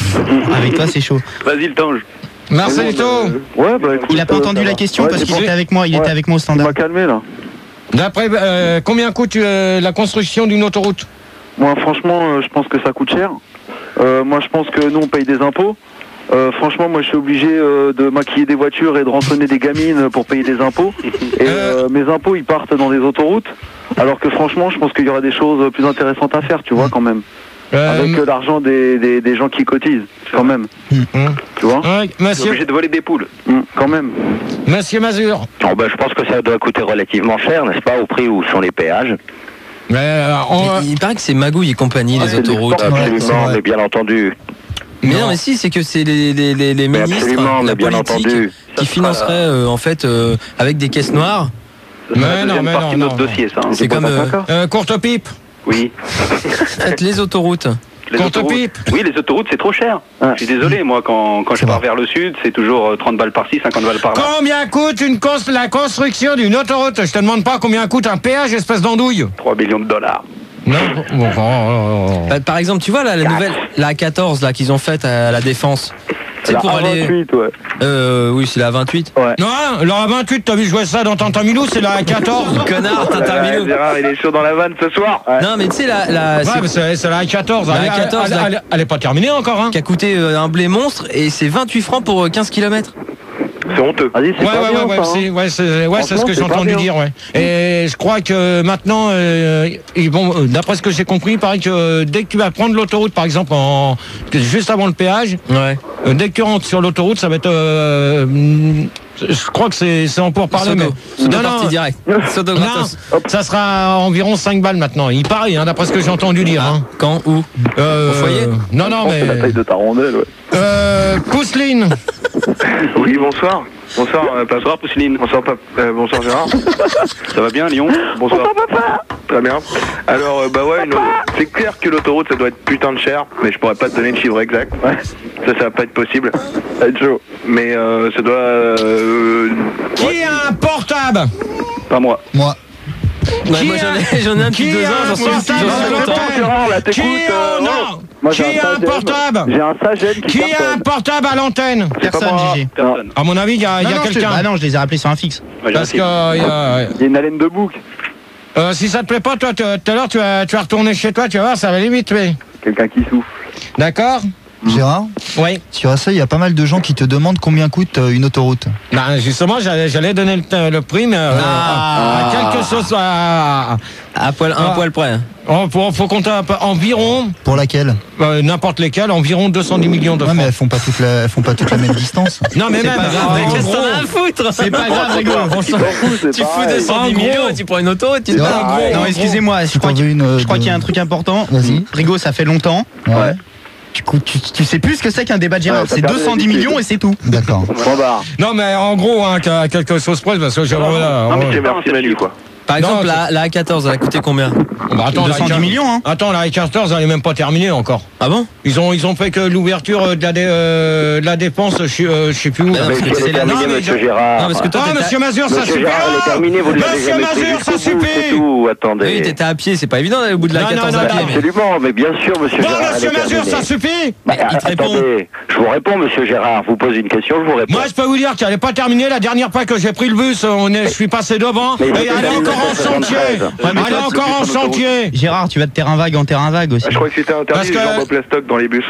Avec toi, c'est chaud. Vas-y, le tange. Marcelito, Ouais, bah écoute. Il a pas euh, entendu ça la va. question Ouais, parce j'ai qu'il pas- était avec moi. Il Ouais. était avec moi au Tu standard. m'as calmé là. d'après, euh, combien coûte euh, la construction d'une autoroute? Moi, franchement, euh, je pense que ça coûte cher. Euh, moi, je pense que nous, on paye des impôts. Euh, franchement, moi, je suis obligé euh, de maquiller des voitures et de rançonner des gamines pour payer des impôts. Et euh, mes impôts, ils partent dans des autoroutes. Alors que franchement, je pense qu'il y aura des choses plus intéressantes à faire, tu vois, quand même. Euh, Avec euh, l'argent des, des, des gens qui cotisent, quand même. hum. Tu vois Ouais, Tu es monsieur, obligé de voler des poules. Hum, Quand même. monsieur Mazur. Oh, ben, je pense que ça doit coûter relativement cher, n'est-ce pas, au prix où sont les péages. Mais, euh, on- Il, il paraît que c'est magouille et compagnie, Ah, les c'est du autoroutes. sport. Ouais, c'est Absolument, vrai. mais bien entendu. Mais non, Non. mais si, c'est que c'est les, les, les, les Mais ministres, absolument, la mais bien politique, entendu. qui financeraient euh, en fait euh, avec des caisses noires. Ça sera Mais la non, deuxième mais partie non, de notre non, dossier, ça. hein. C'est comme euh, euh, courte pipe. Oui. faites les autoroutes. Les Courte autoroutes. pipe. Oui, les autoroutes, c'est trop cher. Ouais. Je suis désolé, moi, quand, quand je pars vers le sud, c'est toujours euh, trente balles par-ci, cinquante balles par-là. Combien coûte une cons- la construction d'une autoroute? Je te demande pas combien coûte un péage, espèce d'andouille. trois millions de dollars. Non. Bon, oh, oh, oh. Bah, par exemple, tu vois là, la nouvelle, la A quatorze là qu'ils ont faite à la défense. C'est La pour aller. A vingt-huit, ouais. Euh, oui, c'est la vingt-huit. Ouais. Non, la vingt-huit, t'as vu jouer ça dans Tintin Milou, c'est la quatorze. Connard, Tintin Ouais, Milou. Gérard, il est chaud dans la vanne ce soir. Non, mais tu sais la, la Ouais, c'est- mais c'est, c'est la quatorze. La Elle, A quatorze, elle, là. elle- elle est pas terminée encore, hein. qui a coûté euh, un blé monstre et c'est vingt-huit francs pour euh, quinze kilomètres. C'est honteux. Vas-y, c'est Ouais, pas ouais, bien, ouais, ouais, ça, hein. c'est, ouais, c'est, ouais, c'est ce Franchement, que j'ai c'est pas entendu bien. dire, ouais. Et je crois que maintenant, euh, ils vont, euh, d'après ce que j'ai compris, il paraît que euh, dès que tu vas prendre l'autoroute, par exemple, en, juste avant le péage, Ouais. euh, dès que tu rentres sur l'autoroute, ça va être, euh, hum, je crois que c'est, c'est en pourparler, mais. Sodo. Sodo parti direct. Sodo Non, gratos. ça sera environ cinq balles maintenant. Il paraît, hein, d'après ce que j'ai entendu dire. Hein. Quand, où Euh, Au foyer Non, non, C'est la mais. taille de ta rondelle, ouais. Euh, Pousseline. Oui, bonsoir. Bonsoir, euh, papa. Bonsoir, Pousseline. Bonsoir, papa. Euh, bonsoir, Gérard. Ça va bien, Lyon? Bonsoir. Très bien. Alors, euh, bah ouais, une- c'est clair que l'autoroute, ça doit être putain de cher, mais je pourrais pas te donner le chiffre exact. Ça, ça va pas être possible. Ça va être chaud. Mais euh, ça doit... euh, Qui a un portable? Pas moi. Moi. Ouais, Qui moi a- j'en ai, j'en ai un depuis Qui deux a ans, un j'en suis portable j'en suis à content. l'antenne? Gérard, là, Qui t'écoutes, a, euh, non. Moi, j'ai Qui un a un Sagem. portable? J'ai un Sagem qui Qui a un cartonne. portable à l'antenne? C'est pas Personne, moi. Gigi. Personne. À mon avis, il y a, il y Non, a non, je te- quelqu'un. bah non, je les ai rappelés sur un fixe. Moi, j'ai Parce un que euh, il y a- Il y a une haleine de bouc. euh, si ça te plaît pas, toi, tu- tout à l'heure, tu vas, tu vas retourner chez toi, tu vas voir, ça va limite tuer. Quelqu'un qui souffle. D'accord? Gérard, Oui. sur ça, il y a pas mal de gens qui te demandent combien coûte euh, une autoroute. Ben, justement, j'allais, j'allais donner le, le prix, mais euh, Ah. à, à quelque chose à, À poil, un Ah. poil près. Oh, faut, faut compter un peu- environ, Pour laquelle euh, n'importe lesquels, environ deux cent dix millions de Ouais, francs. mais elles font pas toute la, elles font pas toute la même distance. Non, mais même, pas grave, en mec, gros, Qu'est-ce que t'en as à foutre? C'est pas grave, Rigo. on s'en- Tu fous deux cent dix En gros. millions, tu prends une auto et tu te C'est vrai. barres. en gros, Non, en excusez-moi, je Si crois t'en qu'il veux une, euh, je crois de- qu'il y a un truc important. Vas-y. Rigo, ça fait longtemps. Ouais. Tu, tu, tu sais plus ce que c'est qu'un débat de Gérard. Ouais, t'as c'est perdu deux cent dix l'habitude. millions et c'est tout. D'accord. Point barre. Non, mais en gros, hein, qu'à quelque chose près, parce que j'ai. voilà, Non, mais on- c'est merci Manu, quoi. Par exemple, Non, la, la A quatorze, elle a coûté combien? Bah, attends, deux cent dix la- millions, hein. Attends, la A quatorze, elle est même pas terminée encore. Ah bon? Ils ont, ils ont fait que l'ouverture euh, de la, dé- euh, de la dépense, je sais euh, je sais plus où. Bah là. non, parce que Monsieur, c'est c'est la- terminé, non, mais monsieur je- Gérard. Non, parce que toi, Ah, t'étais- monsieur Mazur, ça Monsieur suffit. Gérard, elle est Ah terminée, vous ne l'avez Monsieur jamais pris Mazur, ça jusqu'au bout, suffit. c'est tout, attendez. Oui, t'étais à pied, c'est pas évident d'aller au bout de la Non, non, quatorze non, à non, pied. mais- Absolument, mais bien sûr, monsieur Bon, Gérard. elle monsieur est Mazur, terminée. ça suffit. Bah, il te répond. attendez, je vous réponds, monsieur Gérard. Vous posez une question, je vous réponds. Moi, je peux vous dire qu'elle n'est pas terminée. La dernière fois que j'ai pris le bus, on est, je suis passé devant. Mais Et il elle était est encore en terminé en chantier. soixante-treize. Elle est encore en chantier. Gérard, tu vas de terrain vague en terrain vague aussi. Je crois que c'était Parce interdit que- les jambes au plastoc dans les bus.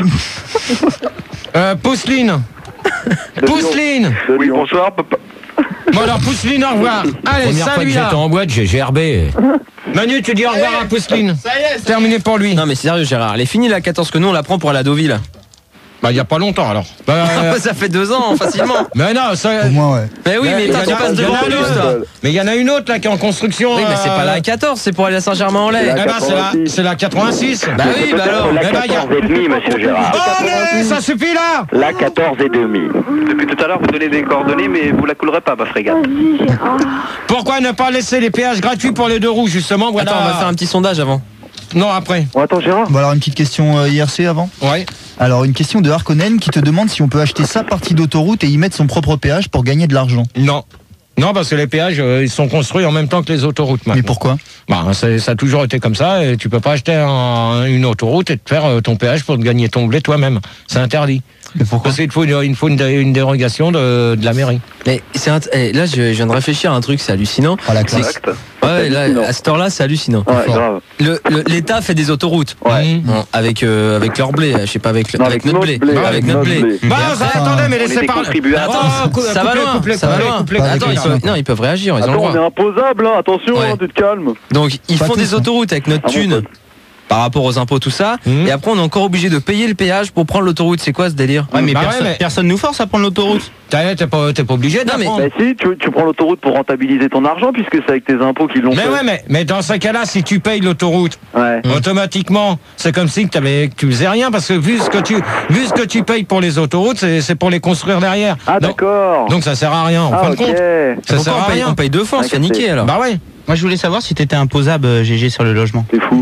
Euh, Pousseline. Pousseline. Oui, bonsoir, papa. Bon, alors, Pousseline, au revoir. Allez, Première fois que salut là. j'étais en boîte, j'ai gerbé. Manu, tu dis au revoir à Pousseline. Terminé pour lui. Non, mais sérieux, Gérard, elle est finie la quatorze que nous on la prend pour aller à Deauville. Bah, il n'y a pas longtemps alors. Bah, euh, Ça fait deux ans, facilement. mais non, ça. Au moins, ouais. Mais oui, mais il y toi, en tu a- passes il y en devant a le bus, une toi. autre. Mais il y en a une autre là qui est en construction. Oui, mais c'est euh, pas la A quatorze, c'est pour aller à Saint-Germain-en-Laye. Eh ben, c'est la, c'est la quatre-vingt-six. Bah oui, bah alors. La Eh ben, il y a- quatorze et demi, monsieur Gérard. Oh, mais ça suffit là. La quatorze et demi. Depuis tout à l'heure, vous donnez des coordonnées, mais vous la coulerez pas, ma frégate. Vas-y, Gérard. Pourquoi ne pas laisser les péages gratuits pour les deux roues justement, voilà. Attends, on va faire un petit sondage avant. Non, après. Bon, attends, Gérard. Bon, alors une petite question euh, I R C avant. Ouais. Alors une question de Harkonnen qui te demande si on peut acheter sa partie d'autoroute et y mettre son propre péage pour gagner de l'argent. Non. Non, parce que les péages, euh, ils sont construits en même temps que les autoroutes Mais maintenant. pourquoi? Bah, c'est- ça a toujours été comme ça, et tu peux pas acheter un- une autoroute et te faire euh, ton péage pour te gagner ton blé toi-même. C'est interdit. Mais pourquoi? Parce qu'il te faut une, il faut une, dé- une dérogation de, de la mairie. Mais c'est un- eh, là, je, je viens de réfléchir à un truc, c'est hallucinant. Ah, la C'est- classe. Acte. Ouais, là, à cette heure-là, c'est hallucinant. Ouais, fort. grave. Le- le- L'État fait des autoroutes. Ouais. Mmh. Bon, avec, euh, avec leur blé, je sais pas, avec, Non, avec notre blé. blé, Avec notre blé. Bah, Et ça, après- attendez, mais on est laissez des parler. contribuables. Attends, cou- ça va couplez, loin, couplez, ça va couplez, loin. couplez, Pas couplez. Attends, ils avec peuvent, non, ils peuvent réagir, ils ont le Attends, on est droit. imposable, hein. Attention, Ouais. hein, tu te calmes. Donc, ils Pas font tous, des hein. autoroutes avec notre Ah, mon thune pote. par rapport aux impôts, tout ça. Mmh. Et après, on est encore obligé de payer le péage pour prendre l'autoroute. C'est quoi ce délire? Ouais, mais Bah ouais, personne, mais- personne nous force à prendre l'autoroute. T'es t'es pas, t'es pas obligé de Non, la mais- prendre. Bah si, tu, tu prends l'autoroute pour rentabiliser ton argent, puisque c'est avec tes impôts qu'ils l'ont Mais fait. ouais, mais, mais dans ce cas-là, si tu payes l'autoroute, Ouais. automatiquement, c'est comme si que, t'avais, que tu faisais rien, parce que vu ce que tu, vu ce que tu payes pour les autoroutes, c'est, c'est pour les construire derrière. Ah, donc, d'accord. donc ça sert à rien, en Ah, fin ok. de compte. Ça Pourquoi sert on à paye, rien. on paye deux fois, on se fait Ouais, niquer alors. Bah ouais. Moi, je voulais savoir si t'étais imposable, euh, G G, sur le logement. C'est fou.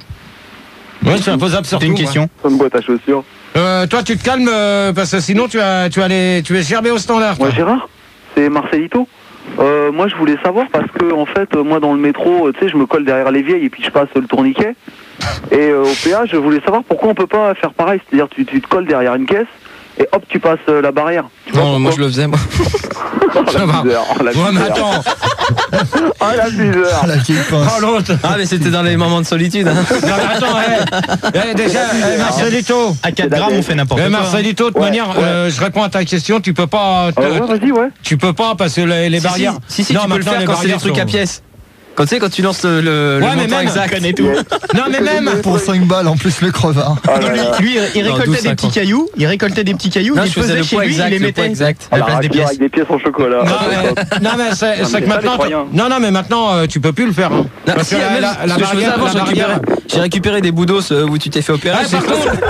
Ouais, c'est imposable surtout. C'était une ouais. question. Ça me boîte à chaussures. Euh, toi, tu te calmes, euh, parce que sinon, tu vas, tu vas aller, tu es gerbé au standard. toi. Moi, Gérard, c'est Marcelito. Euh, moi, je voulais savoir parce que, en fait, euh, moi, dans le métro, euh, tu sais, je me colle derrière les vieilles et puis je passe le tourniquet. Et euh, au péage, je voulais savoir pourquoi on peut pas faire pareil. C'est-à-dire, tu, tu te colles derrière une caisse et hop, tu passes euh, la barrière. Tu vois Non, moi je pourquoi le faisais, moi. Oh, la misère, oh, la Ouais, mais misère. attends. Oh, la misère. Ah, la vieille pince. Oh, l'autre. Ah, mais c'était dans les moments de solitude. Hein. Non, mais attends, eh, eh, déjà, eh, Marcelito. À quatre grammes, on fait n'importe Eh, quoi. Marcelito, de toute Ouais, manière, ouais. euh, je réponds à ta question, tu peux pas, Ah ouais, vas-y, ouais. tu peux pas parce que les, les Si, barrières. Si, si, si, non, tu peux le maintenant, faire les quand c'est des barrières trucs sont- à pièces. Quand tu sais, quand tu lances le, le, le Ouais, mais montant même, exact. connais tout. Non, mais même. Pour cinq balles en plus le crevard. Ah, Non, là, lui, là. lui, il Non, récoltait douze, des cinquante. petits cailloux, il récoltait des petits cailloux, Non, il je faisais pesait le chez poids lui, exact, il les le poids mettait exact. à la Ah, place des raclure pièces. avec des pièces en chocolat. Non, Ah, mais, top. non, mais c'est, Non, c'est mais que ça, maintenant, les croyants. non, non, mais maintenant, euh, tu peux plus le faire. hein. Non, Parce si, que même, la, ce la que je faisais barrière, avant, la j'ai barrière- récupéré, j'ai récupéré des boudos euh, où tu t'es fait opérer. Ah, j'ai par fait- contre,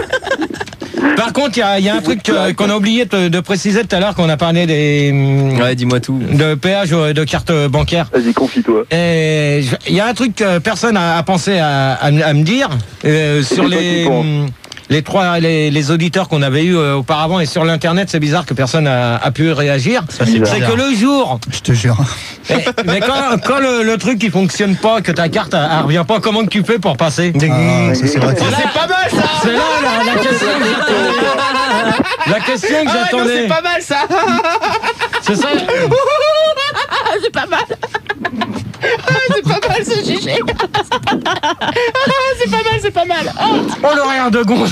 par contre, il y a, il y a un truc que- qu'on a oublié de, de préciser tout à l'heure, qu'on a parlé des, hum, Ouais, dis-moi tout. de péage euh, de carte bancaire. Vas-y, confie-toi. Et je- il y a un truc que personne a, a pensé à, à me- à me dire euh, sur toi qui les penses. hum, les trois les, les auditeurs qu'on avait eu euh, auparavant et sur l'internet. C'est bizarre que personne a, a pu réagir. c'est C'est bizarre. que le jour, Je te jure. mais, mais quand, quand le, le truc qui fonctionne pas, que ta carte elle, elle revient pas, comment que tu fais pour passer? Ah, ça, c'est vrai. que- C'est pas mal ça. C'est là la, la question que j'attendais. La question que Ah ouais, non, j'attendais. c'est pas mal ça. C'est ça. C'est pas mal. C'est pas mal ce G G. C'est pas mal, c'est pas mal. Oh l'horaire de gonzesse.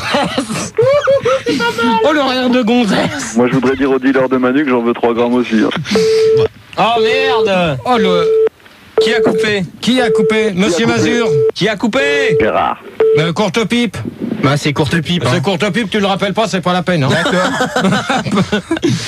C'est pas mal. Oh l'horaire de gonzesse. Moi je voudrais dire au dealer de Manu que j'en veux trois grammes aussi. Hein. Oh merde. Oh le... Qui a coupé? Qui a coupé? Monsieur Mazur. Qui a coupé? Gérard. Euh, courte pipe. Bah c'est courte pipe. C'est Hein. courte pipe, tu le rappelles pas, c'est pas la peine. Hein. D'accord.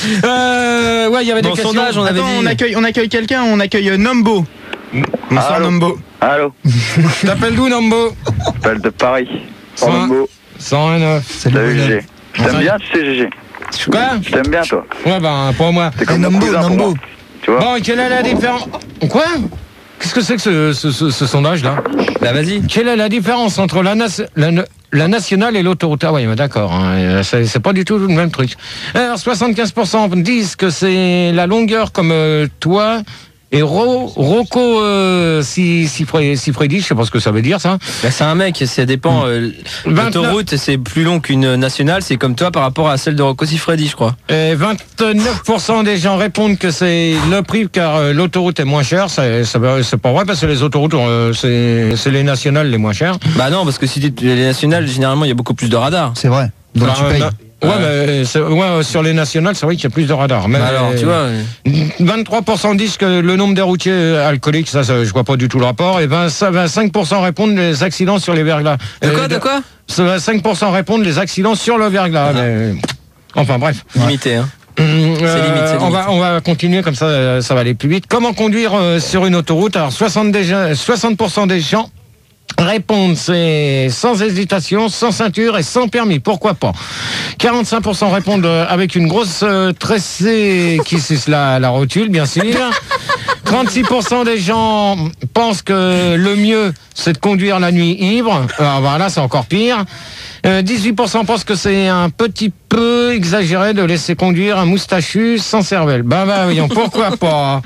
euh, ouais, il y avait Dans des le questions. sondage, on avait Attends, dit. on accueille, on accueille quelqu'un, on accueille euh, Nombo. Bonsoir Allô. Nombo. Allô. T'appelles d'où, Nambo? J'appelle de Paris. cent un cent neuf. Salut, Salut Bonhomme. G G. Je t'aime bien, tu sais G G. Quoi? Je t'aime bien toi. Ouais, ben, pour moi. C'est comme Eh, mon Nambo, cousin pour Nambo. moi. Tu vois. Bon, quelle est la différence? Quoi? Qu'est-ce que c'est que ce, ce, ce, ce sondage-là? Bah vas-y. Quelle est la différence entre la, nas- la, la nationale et l'autoroute? Ah oui, mais d'accord, hein, c'est, c'est pas du tout le même truc. Alors, soixante-quinze pour cent disent que c'est la longueur comme euh, toi. Et Ro, Rocco euh, si, si, si Freddy, je sais pas ce que ça veut dire ça. Bah c'est un mec, ça dépend. Euh, L'autoroute c'est plus long qu'une nationale, c'est comme toi par rapport à celle de Rocco Siffredi, je crois. Et vingt-neuf pour cent des gens répondent que c'est le prix car euh, l'autoroute est moins chère. C'est, c'est, c'est pas vrai parce que les autoroutes, euh, c'est, c'est les nationales les moins chères. Bah non, parce que si tu les nationales, généralement il y a beaucoup plus de radars. C'est vrai. Donc Bah, tu payes. na- Ouais, mais c'est- ouais, sur les nationales, c'est vrai qu'il y a plus de radars. Mais Bah alors, tu vois. vingt-trois pour cent disent que le nombre des routiers alcooliques, ça, ça je vois pas du tout le rapport. Et vingt-cinq pour cent répondent les accidents sur les verglas. De quoi, Euh, de quoi vingt-cinq pour cent répondent les accidents sur le verglas. Mais... Enfin bref. Limité, hein. Euh, C'est limite, c'est on limite. va on va continuer comme ça, euh, ça va aller plus vite. Comment conduire euh, sur une autoroute? Alors soixante déjà, soixante pour cent des gens répondent c'est sans hésitation, sans ceinture et sans permis. Pourquoi pas? quarante-cinq pour cent répondent euh, avec une grosse euh, tressée qui suce la, la rotule, bien sûr. trente-six pour cent des gens pensent que le mieux c'est de conduire la nuit ivre. Alors voilà, c'est encore pire. Euh, dix-huit pour cent pensent que c'est un petit peu exagéré de laisser conduire un moustachu sans cervelle. Ben, ben voyons, pourquoi pas.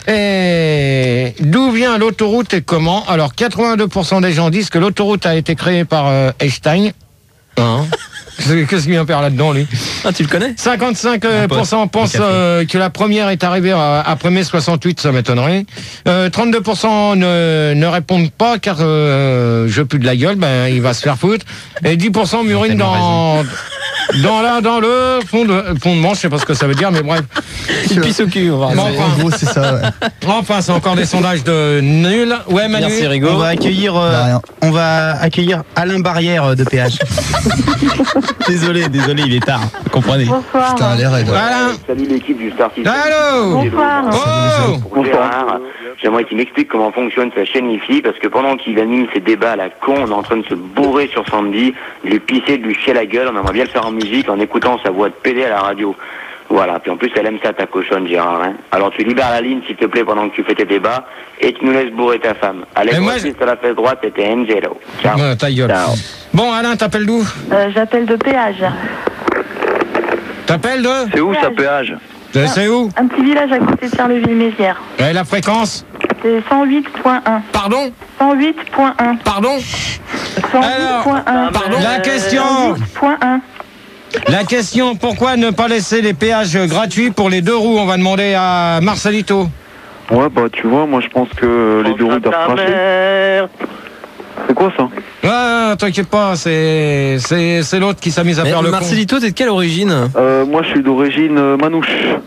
Et d'où vient l'autoroute et comment? Alors, quatre-vingt-deux pour cent des gens disent que l'autoroute a été créée par euh, Einstein. Hein? Qu'est-ce qu'il vient faire là-dedans, lui? Ah, tu le connais? cinquante-cinq pour cent pensent euh, que la première est arrivée euh, après mai soixante-huit, ça m'étonnerait. Euh, trente-deux pour cent ne, ne répondent pas car euh, je pue de la gueule, ben il va se faire foutre. Et dix pour cent murine dans dans la dans le fond de fond de manche, je sais pas ce que ça veut dire, mais bref. Il pisse au cul, on va Bon, voir. enfin, En gros, c'est ça. Ouais. enfin, c'est encore des sondages de nul. Ouais, Manu. Merci, Rigo. On va accueillir, euh, Bah, rien. on va accueillir Alain Barrière euh, de Péage. Désolé, désolé, il est tard. Vous comprenez? Bonsoir. Putain, l'air est. Voilà. Salut l'équipe du Star System. Allô. Bonsoir. Oh. Pour Gérard, j'aimerais qu'il m'explique comment fonctionne sa chaîne Wi-Fi, parce que pendant qu'il anime ses débats à la con, on est en train de se bourrer sur Sandy, de lui pisser, de lui chier la gueule, on aimerait bien le faire en musique en écoutant sa voix de pédé à la radio. Voilà, puis en plus elle aime ça ta cochonne Gérard. Hein. Alors tu libères la ligne s'il te plaît pendant que tu fais tes débats, et tu nous laisses bourrer ta femme. Allez, Mais moi, moi, à la fesse droite, c'était Angelo. Ciao. Ouais, ta gueule. Ciao. Bon, Alain, t'appelles d'où? Euh, J'appelle de péage. T'appelles de? C'est où ça péage? Euh, C'est où? Un petit village à côté de Charleville-Mézières. Et la fréquence? C'est cent huit point un. Pardon? cent huit point un. Pardon? cent huit point un. Pardon? La question? cent huit point un. La question, pourquoi ne pas laisser les péages gratuits pour les deux roues? On va demander à Marcelito. Ouais bah tu vois, moi je pense que les deux roues doivent cracher. C'est quoi ça? Ah, t'inquiète pas, c'est c'est c'est l'autre qui s'amuse à Mais faire le con. Marcelito, t'es de quelle origine? Euh, moi je suis d'origine euh, manouche.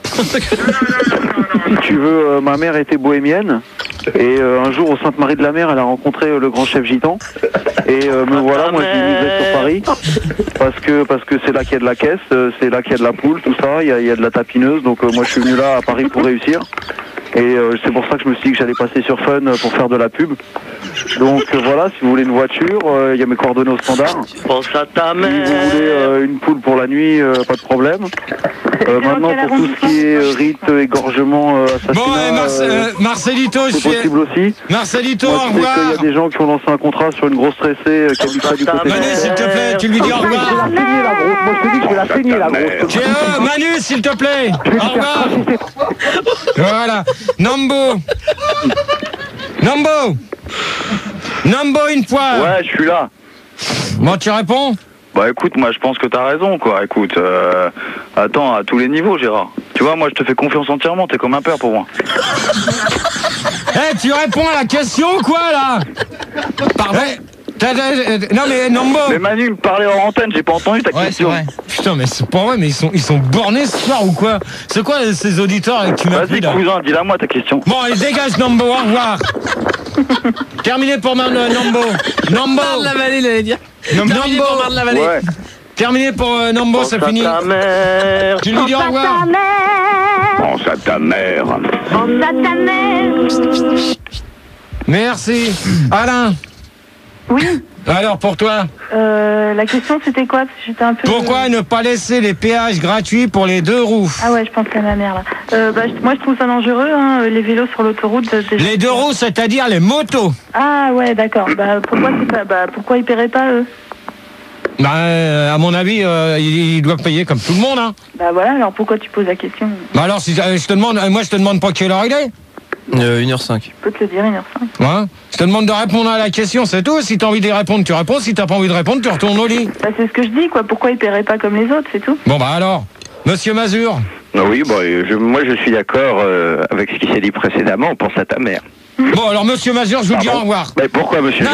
Si tu veux, euh, ma mère était bohémienne. Et euh, un jour au Sainte-Marie-de-la-Mer, elle a rencontré euh, le grand chef gitan. Et euh, me voilà, moi je vivais sur Paris. Parce que parce que c'est là qu'il y a de la caisse, euh, c'est là qu'il y a de la poule, tout ça, il y a, il y a de la tapineuse. Donc euh, moi je suis venu là à Paris pour réussir. Et euh, c'est pour ça que je me suis dit que j'allais passer sur Fun euh, pour faire de la pub. Donc euh, voilà, si vous voulez une voiture, euh, il y a mes coordonnées au standard. Pense à ta Si vous voulez euh, une poule pour la nuit, euh, pas de problème. Euh, maintenant, pour tout ce qui est euh, rite, égorgement, euh, assassinat, Bon, et Marce- euh, euh, Marcelito, je c'est suis... possible aussi. Marcelito, Moi, au je sais qu'il y revoir. a des gens qui ont lancé un contrat sur une grosse tressée euh, qui habiterait du côté de... Manu, s'il te plaît, tu lui dis au Je vais revoir. la saigner, la grosse. Moi, je te dis que je vais la saigner, la grosse. Tu es où, Manu, s'il te plaît. Au revoir. Voilà. Nambo. Nambo. Nambo une fois. Ouais, je suis là. Bon, tu réponds? Bah écoute, moi je pense que t'as raison, quoi. Écoute, euh, attends, à tous les niveaux, Gérard. Tu vois, moi je te fais confiance entièrement, t'es comme un père pour moi. Eh, tu réponds à la question, quoi, là? Pardon? Non mais Nambo. Mais Manu me parlait en antenne, j'ai pas entendu ta Ouais, question. c'est vrai. Putain mais c'est pas vrai, mais ils sont ils sont bornés ce soir ou quoi? C'est quoi ces auditeurs avec qui m'as pris Vas-y là? cousin, dis-la moi ta question. Bon allez dégage Nambo, au revoir. Terminé pour Man- Nambo. Nambo. Marne-la-Vallée, il allait dire. Nambo. Terminé pour Marne-la-Vallée. Ouais. Terminé pour euh, Nambo, Pense c'est à fini. ta mère. Tu lui dis au revoir. Pense à ta mère. Pense à ta mère. Merci. Alain. Oui. Alors pour toi, Euh, la question c'était quoi? Parce que j'étais un peu. pourquoi ne pas laisser les péages gratuits pour les deux roues? Ah ouais, je pense à ma mère là. Euh, bah, je- moi je trouve ça dangereux, hein, les vélos sur l'autoroute. euh, déjà. Les deux roues, c'est-à-dire les motos. Ah ouais, d'accord. Bah pourquoi c'est pas, bah pourquoi ils paieraient pas eux? Bah, euh, à mon avis, euh, ils, ils doivent payer comme tout le monde. Hein. Bah voilà, alors pourquoi tu poses la question? Bah alors, si euh, je te demande, euh, moi je te demande pas quelle heure il est. Euh, une heure cinq. Je peux te le dire, une heure cinq. Ouais. Je te demande de répondre à la question, c'est tout. Si t'as envie d'y répondre, tu réponds. Si t'as pas envie de répondre, tu retournes au lit. Bah c'est ce que je dis, quoi. Pourquoi ils paieraient pas comme les autres, c'est tout? Bon bah alors, Monsieur Mazur. Ah oui, bon, je- moi je suis d'accord euh, avec ce qui s'est dit précédemment, on pense à ta mère. Bon alors Monsieur Mazur, je vous dis au revoir. Mais pourquoi monsieur